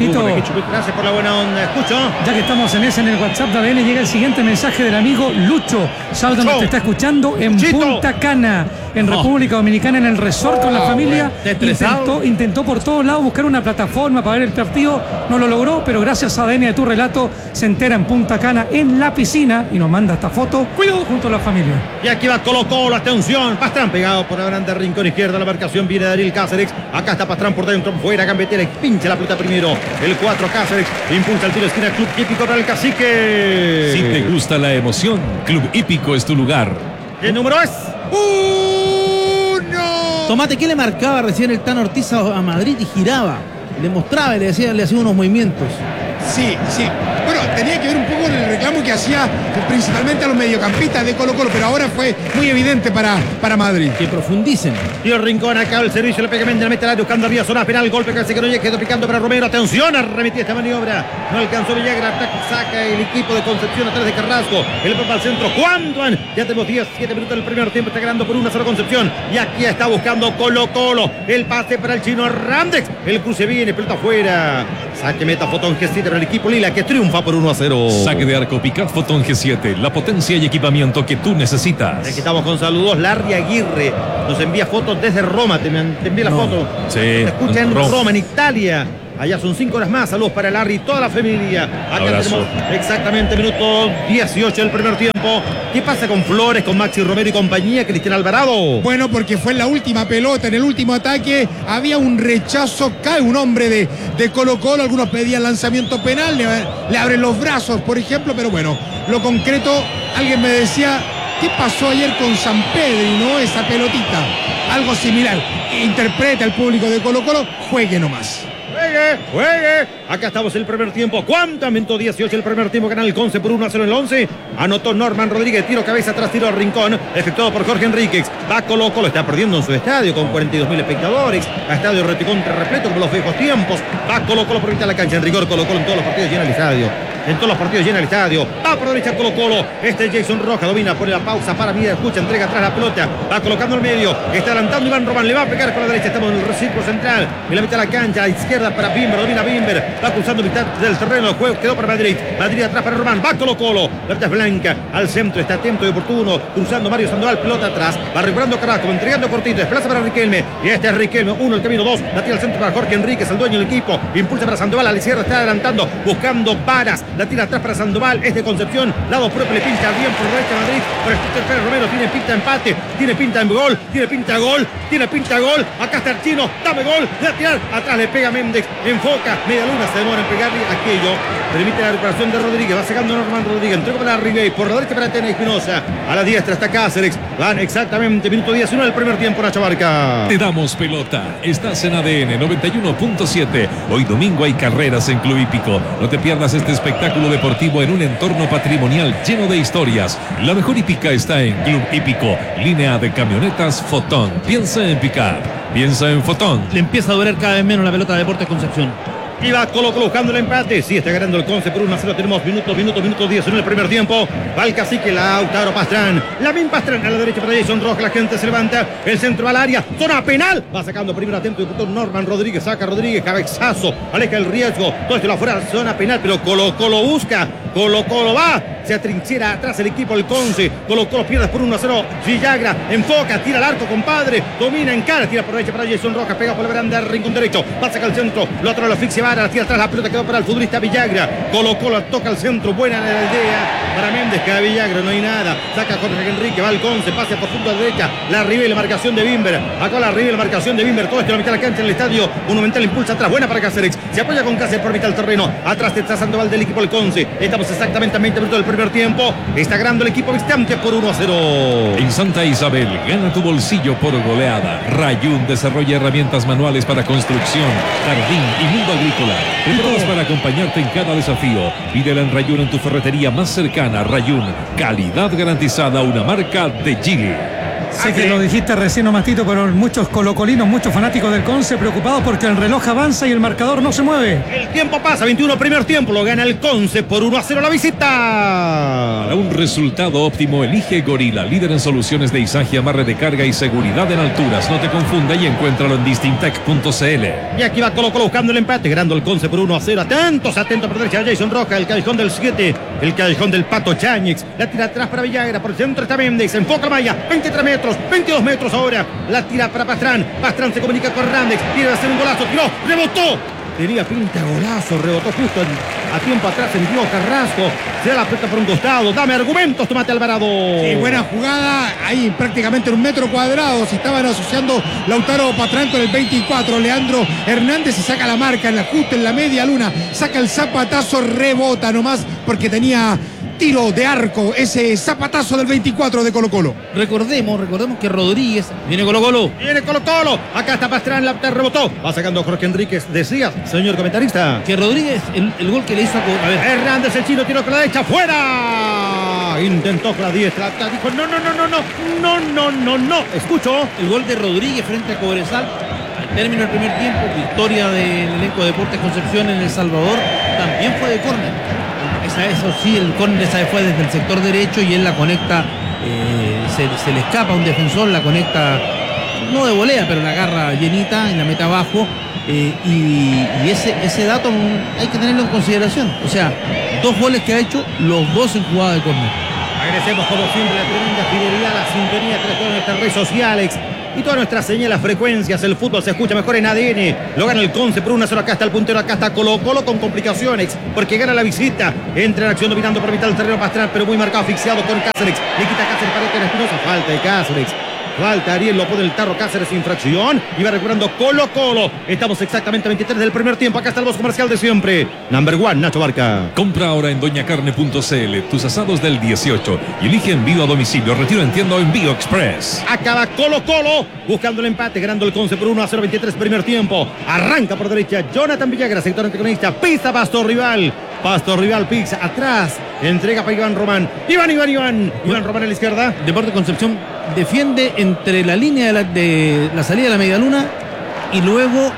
Tito. Gracias por la buena onda. Escucho. Ya que estamos en ese, en el WhatsApp de A D N, llega el siguiente mensaje del amigo Lucho. ¿Sabes dónde te está escuchando? En Luchito. Punta Cana, en Oh. República Dominicana, en el resort con la Oh, familia. bueno. ¿Está estresado? Intentó, intentó por todos lados buscar una plataforma para ver el partido. No lo logró, pero gracias a A D N de tu relato se entera en Punta Cana, en la piscina, y nos manda esta foto. Cuidado junto a la familia. Y aquí va Colo Colo, atención. Pastrán pegado por la grande rincón izquierda. La marcación viene de Ariel Cáceres. Acá está Pastrán por dentro, fuera. Gambetera, pincha la pelota primero. El cuatro Cáceres impulsa el tiro de esquina. Club Hípico para el Cacique. Si te gusta la emoción, Club Hípico es tu lugar. ¿Qué número es? ¡Uno! Tomate, ¿qué le marcaba recién el Tano Ortiz a a Madrid y giraba? Le mostraba y le decía, le hacía unos movimientos. Sí, sí. Bueno, tenía que ver un poco con el reclamo que hacía principalmente a los mediocampistas de Colo Colo, pero ahora fue muy evidente para, para Madrid. Que profundicen. Tío Rincón acá el servicio, le pega Méndez, le mete al área buscando arriba, zona penal, golpe casi que no llega, quedó picando para Romero, atención, arremetía esta maniobra, no alcanzó Villagra, ataca, saca el equipo de Concepción atrás de Carrasco, el papa al centro, Juan, ya tenemos diez, siete minutos del primer tiempo, está ganando por uno a cero Concepción, y aquí está buscando Colo Colo, el pase para el chino Randex, el cruce viene, pelota afuera, saque meta Fotón G siete para el equipo Lila, que triunfa por uno a cero. Saque de arco Picat Fotón G siete, la potencia y equipamiento que tú necesitas. Aquí estamos con saludos. Larry Aguirre nos envía fotos desde Roma. Te, te envía la No. foto. Sí, Te escucha en Roma. Roma, en Italia. Allá son cinco horas más. Saludos para Larry y toda la familia. Acá Abrazo. tenemos exactamente minuto dieciocho del primer tiempo. ¿Qué pasa con Flores, con Maxi Romero y compañía? Cristian Alvarado. Bueno, porque fue en la última pelota, en el último ataque, había un rechazo, cae un hombre de, de Colo Colo, algunos pedían lanzamiento penal, le, le abren los brazos, por ejemplo, pero bueno, lo concreto, alguien me decía, ¿qué pasó ayer con San Pedro, no? Esa pelotita, algo similar. Interpreta el público de Colo Colo, juegue nomás. Juegue, juegue. Acá estamos en el primer tiempo. ¿Cuánto? Minuto dieciocho el primer tiempo. Gana el Conce por uno a cero en el once. Anotó Norman Rodríguez. Tiro cabeza atrás, tiro a rincón. Efectuado por Jorge Enríquez. Va Colo Colo. Está perdiendo en su estadio con cuarenta y dos mil espectadores. A estadio recontra repleto como los viejos tiempos. Va Colo Colo por mitad de la cancha. En rigor, Colo Colo en todos los partidos llena el estadio. En todos los partidos llena el estadio. Va por derecha Colo Colo. Este es Jason Roja. Domina, pone la pausa para mí. Escucha, entrega atrás la pelota. Va colocando el medio. Está adelantando Iván Román. Le va a pegar con la derecha. Estamos en el círculo central. En la mitad de la cancha. A izquierda para Bimber. Domina Bimber. Va cruzando mitad del terreno. El juego quedó para Madrid. Madrid atrás para Román. Va Colo Colo. La pelota es blanca. Al centro. Está atento y oportuno. Cruzando Mario Sandoval. Pelota atrás. Va recuperando Carrasco. Entregando cortito. Desplaza para Riquelme. Y este es Riquelme. Uno el camino. Dos. La tira al centro para Jorge Enríquez. El dueño del equipo. Impulsa para Sandoval. A la izquierda está adelantando. Buscando varas. La tira atrás para Sandoval. Es de Concepción. Lado propio. Le pinta bien por derecha Madrid. Por el Pérez Romero. Tiene pinta empate. Tiene pinta en gol. Tiene pinta gol. Tiene pinta gol. Acá está el chino. Dame gol. Le va a tirar. Atrás le pega Méndez. Enfoca. Media luna se demora en pegarle aquello. Permite la recuperación de Rodríguez. Va sacando Norman Rodríguez. Entrega para Ribey. Por la derecha para Tena Espinosa. A la diestra está Cáceres. Van exactamente minuto diecinueve del primer tiempo. Nacho Barca. Te damos pelota. Estás en A D N noventa y uno punto siete. Hoy domingo hay carreras en Club Hípico. No te pierdas este espectáculo deportivo en un entorno patrimonial lleno de historias. La mejor hípica está en Club Hípico. Línea de camionetas Fotón. Piensa en picar. Piensa en Fotón. Le empieza a doler cada vez menos la pelota de Deportes Concepción. Y va Colo Colo buscando el empate. Sí, está ganando el Conce por uno a cero. Tenemos minuto, minuto, minuto diez en el primer tiempo. Va el Cacique, Lautaro Pastrán. Lavín Pastrán a la derecha para Jason Roja. La gente se levanta. El centro al área. Zona penal. Va sacando primero atento y Norman Rodríguez. Saca Rodríguez. Cabezazo. Aleja el riesgo. Todo esto lo afuera. Zona penal. Pero Colo Colo busca. Colo Colo va. Se atrinchera atrás el equipo del Conce. Colo Colo pierde por uno a cero. Villagra enfoca. Tira al arco, compadre. Domina en cara. Tira por derecha para Jason Roja. Pega por la veranda. Rincón derecho. Va a sacar el centro. Lo otro lo asfixia. La tira atrás la pelota, quedó para el futbolista Villagra. Colo Colo toca el centro, buena la idea para Méndez, que a Villagra no hay nada. Saca Jorge Enrique, va al Conce, pase por punto a la derecha. La Ribe y la marcación de Bimber. Acá la Ribe y la marcación de Bimber. Todo esto en la mitad de la cancha en el estadio Monumental. Impulsa atrás, buena para Cáceres. Se apoya con Cáceres por mitad del terreno. Atrás está Sandoval del equipo del Conce. Estamos exactamente a veinte minutos del primer tiempo. Está ganando el equipo visitante por uno a cero. En Santa Isabel, gana tu bolsillo por goleada. Rayún desarrolla herramientas manuales para construcción, jardín y mundo agrícola. Preparados para acompañarte en cada desafío. Pídela en Rayún en tu ferretería más cercana. Rayún, calidad garantizada, una marca de Chile. Sé que lo dijiste recién, Mastito, pero muchos colocolinos, muchos fanáticos del Conce preocupados porque el reloj avanza y el marcador no se mueve. El tiempo pasa, veintiuno primer tiempo, lo gana el Conce por uno a cero la visita. Para un un resultado óptimo, elige Gorila, líder en soluciones de izaje, amarre de carga y seguridad en alturas. No te confunda y encuéntralo en distintec punto c l. Y aquí va Colo Colo buscando el empate, ganando el Conce por uno a cero. Atentos, atentos por derecha Jason Rojas, el callejón del siete, el callejón del Pato Cháñez. La tira atrás para Villagra, por el centro está Méndez, enfoca la malla, veintitrés metros, veintidós metros ahora. La tira para Pastrán, Pastrán se comunica con Randex, tira a hacer un golazo, tiró, rebotó. Tenía pinta golazo, rebotó justo en, a tiempo atrás en Diego Carrasco. Se da la pelota por un costado. Dame argumentos, Tomate Alvarado. Sí, buena jugada. Ahí prácticamente en un metro cuadrado. Se estaban asociando Lautaro Pastrán con el veinticuatro. Leandro Hernández se saca la marca en la justa, en la media luna. Saca el zapatazo, rebota nomás porque tenía tiro de arco, ese zapatazo del veinticuatro de Colo Colo. Recordemos, recordemos que Rodríguez viene Colo Colo. Viene Colo Colo. Acá está Pastrán, la rebotó. Va sacando Jorge Enríquez. Decías, señor comentarista. Que Rodríguez, el, el gol que le hizo a... a ver. Hernández, el chino, tiró con la derecha. ¡Fuera! Intentó con la diestra. Dijo, no, no, no, no, no. No, no, no, no. Escucho. El gol de Rodríguez frente a Cobresal. Al término del primer tiempo, victoria del elenco de Deportes Concepción en El Salvador. También fue de córner. Esa, eso sí, el córner esa fue desde el sector derecho y él la conecta, eh, se, se le escapa a un defensor, la conecta, no de volea, pero la agarra llenita y la mete abajo. Eh, y y ese, ese dato hay que tenerlo en consideración. O sea, dos goles que ha hecho, los dos en jugada de córner. Agradecemos como siempre la tremenda fidelidad, la sintonía de todas nuestras redes sociales y todas nuestras señales, frecuencias. El fútbol se escucha mejor en A D N. Lo gana el Conce por una sola. Acá está el puntero, acá está Colo Colo con complicaciones porque gana la visita. Entra en acción dominando por mitad del terreno Pastrán, pero muy marcado, asfixiado con Cáceres. Le quita Cáceres para el Espinosa. Falta de Cáceres. Falta Ariel, lo pone el tarro Cáceres, infracción. Y va recuperando Colo Colo. Estamos exactamente a veintitrés del primer tiempo. Acá está el voz comercial de siempre. Number one, Nacho Barca. Compra ahora en doña carne punto c l tus asados del dieciocho y elige envío a domicilio, retiro en tienda o envío express. Acaba Colo Colo buscando el empate, ganando el Conce por uno a cero, veintitrés primer tiempo. Arranca por derecha Jonathan Villagra, sector antagonista. Pisa Pastor Rival. Pastor Rival pisa atrás. Entrega para Iván Román. Iván, Iván, Iván. Iván Román a la izquierda. Deportes Concepción defiende entre la línea de la, de la salida de la media luna y luego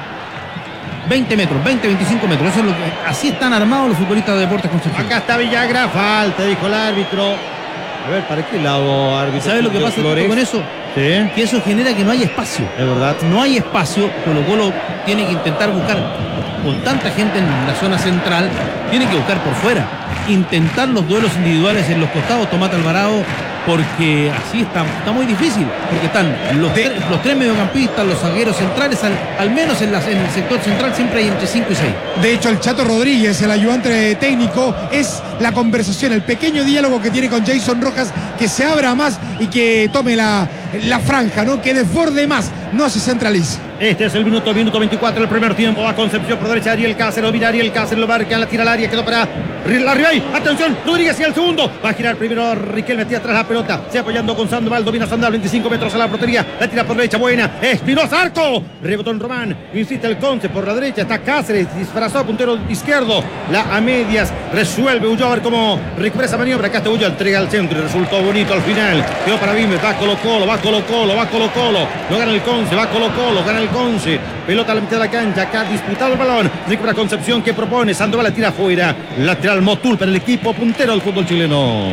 veinte metros, veinte, veinticinco metros. Eso es lo que, así están armados los futbolistas de Deportes Concepción. Acá está Villagra, falta, dijo el árbitro. A ver, ¿para qué lado, árbitro? ¿Sabes lo que pasa con eso? ¿Sí? Que eso genera que no hay espacio. Es verdad. No hay espacio. Colo Colo tiene que intentar buscar, con tanta gente en la zona central, tiene que buscar por fuera. Intentar los duelos individuales en los costados, Tomate Alvarado, porque así está, está muy difícil. Porque están los, de, tres, los tres mediocampistas, los zagueros centrales, al, al menos en, la, en el sector central siempre hay entre cinco y seis. De hecho, el Chato Rodríguez, el ayudante técnico, es la conversación, el pequeño diálogo que tiene con Jason Rojas, que se abra más y que tome la, la franja, ¿no? Que desborde más, no se centralice. Este es el minuto, minuto veinticuatro del primer tiempo. Va Concepción por derecha, Ariel Cáceres, mira Ariel Cáceres, lo marca, la tira al área, quedó para la Ribey. Atención, Rodríguez y el segundo. Va a girar primero Riquelme, tira atrás la pelota. Se apoyando con Sandoval, domina Sandoval, veinticinco metros a la portería. La tira por derecha, buena. Espinosa, arco. Rebotó en Román. Insiste el Conce por la derecha. Está Cáceres, disfrazado, puntero izquierdo. La a medias, resuelve Ulloa, a ver cómo recupera esa maniobra. Acá está Ulloa, entrega al centro y resultó bonito al final. Quedó para Bimes, va Colo Colo, va Colo Colo, va Colo Colo. Lo gana el Conce, va Colo Colo, gana el Conce. Pelota a la mitad de la cancha, acá disputado el balón. Recupera Concepción, que propone. Sandoval la tira afuera. Lateral Motul para el equipo puntero del fútbol chileno.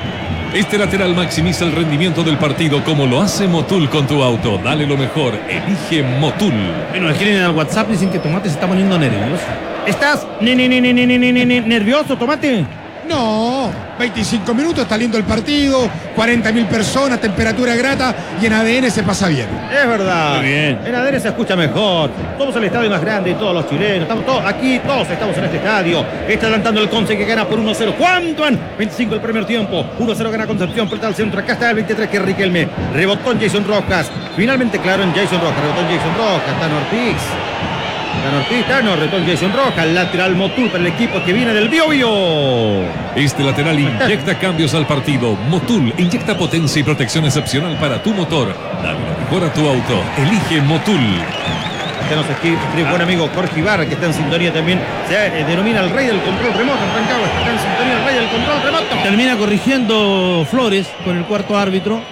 Este lateral maximiza el rendimiento del partido como lo hace Motul con tu auto. Dale lo mejor, elige Motul. Bueno, escriben al WhatsApp, dicen que Tomate se está poniendo nervioso. ¿Estás ne, ne, ne, ne, ne, ne, ne, ne, nervioso, Tomate? No, veinticinco minutos, está lindo el partido, cuarenta mil personas, temperatura grata y en A D N se pasa bien. Es verdad. Muy bien. En A D N se escucha mejor. Somos el estadio más grande de todos los chilenos. Estamos todos aquí, todos estamos en este estadio. Está adelantando el Conce que gana por uno a cero. ¿Cuánto han? veinticinco el primer tiempo. uno a cero gana Concepción, pelota al centro. Acá está el veintitrés que es Riquelme. Rebotó en Jason Rojas. Finalmente claro en Jason Rojas. Rebotó en Jason Rojas. Tano Ortiz. Tano Ortiz, Tano, rebotó en Jason Rojas. Lateral Motul para el equipo que viene del Bio Bio. Este lateral inyecta cambios al partido. Motul inyecta potencia y protección excepcional para tu motor. Dale lo mejor a tu auto. Elige Motul. Ya nos escribe un buen amigo Jorge Ibarra, que está en sintonía también. Se eh, denomina el rey del control remoto. En Rancagua está en sintonía el rey del control remoto. Termina corrigiendo Flores con el cuarto árbitro.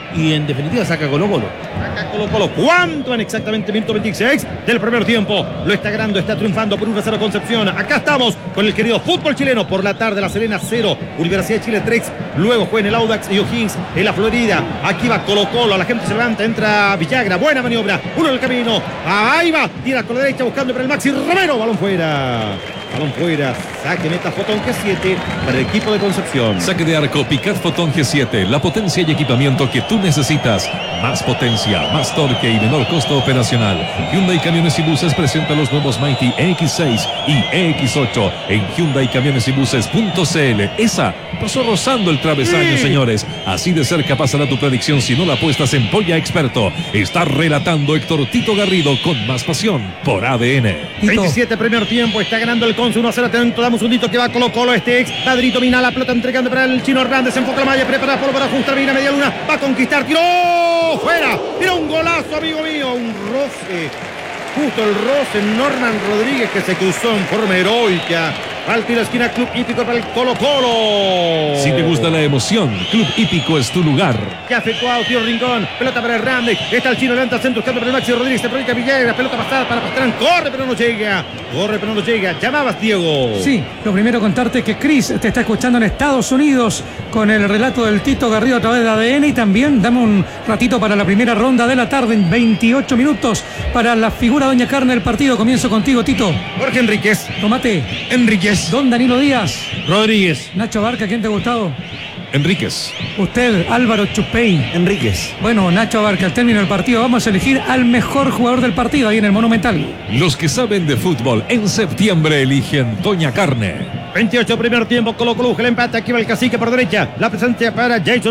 y en definitiva saca Colo Colo. Saca Colo Colo. ¿Cuánto en exactamente minuto veintiséis del primer tiempo? Lo está ganando, está triunfando por uno a cero Concepción. Acá estamos con el querido fútbol chileno. Por la tarde, La Serena cero, Universidad de Chile tres. Luego juega en el Audax y O'Higgins en la Florida. Aquí va Colo Colo, la gente se levanta, entra Villagra, buena maniobra, uno en el camino. Ahí va, tira con la derecha buscando para el Maxi Romero. Balón fuera. Balón fuera, saque meta Fotón G siete para el equipo de Concepción. Saque de arco Picard Fotón G siete, la potencia y equipamiento que tú necesitas. Más potencia, más torque y menor costo operacional. Hyundai Camiones y Buses presenta los nuevos Mighty E X seis y E X ocho en Hyundai Camiones y Buses punto c l. Esa pasó rozando el travesaño, sí. Señores. Así de cerca pasará tu predicción si no la apuestas en Polla Experto. Está relatando Héctor Tito Garrido con más pasión por A D N. veintisiete primer tiempo, está ganando el Conce uno a cero. Atento, damos un dito que va Colo Colo. Este ex Padrito domina la pelota entregando para el Chino Hernández. Enfoca la malla, prepara Polo para ajustar bien a media luna. Va a conquistar, tiró fuera. Tira un golazo, amigo mío. Un roce. Justo el roce. Norman Rodríguez que se cruzó en forma heroica. Al tiro esquina, Club Hípico para el Colo Colo. Si te gusta la emoción, Club Hípico es tu lugar. Ya efectuado, tiro Rincón, pelota para Hernández. Está el Chino, levanta al centro, buscando para el Maxi Rodríguez. Se proyecta Villegas, pelota pasada para Pastrán. Corre, pero no llega. Corre, pero no llega. Llamabas, Diego. Sí, lo primero contarte que Chris te está escuchando en Estados Unidos con el relato del Tito Garrido a través de A D N. Y también dame un ratito para la primera ronda de la tarde en veintiocho minutos para la figura Doña Carne del partido. Comienzo contigo, Tito. Jorge Enríquez. Tomate. Enríquez. Don Danilo Díaz. Rodríguez. Nacho Barca, ¿quién te ha gustado? Enríquez. Usted, Álvaro Chupey. Enríquez. Bueno, Nacho Barca, al término del partido vamos a elegir al mejor jugador del partido ahí en el Monumental. Los que saben de fútbol en septiembre eligen Doña Carne. veintiocho primer tiempo, Colo Colo, el empate. Aquí va el Cacique por derecha. La presencia para Jason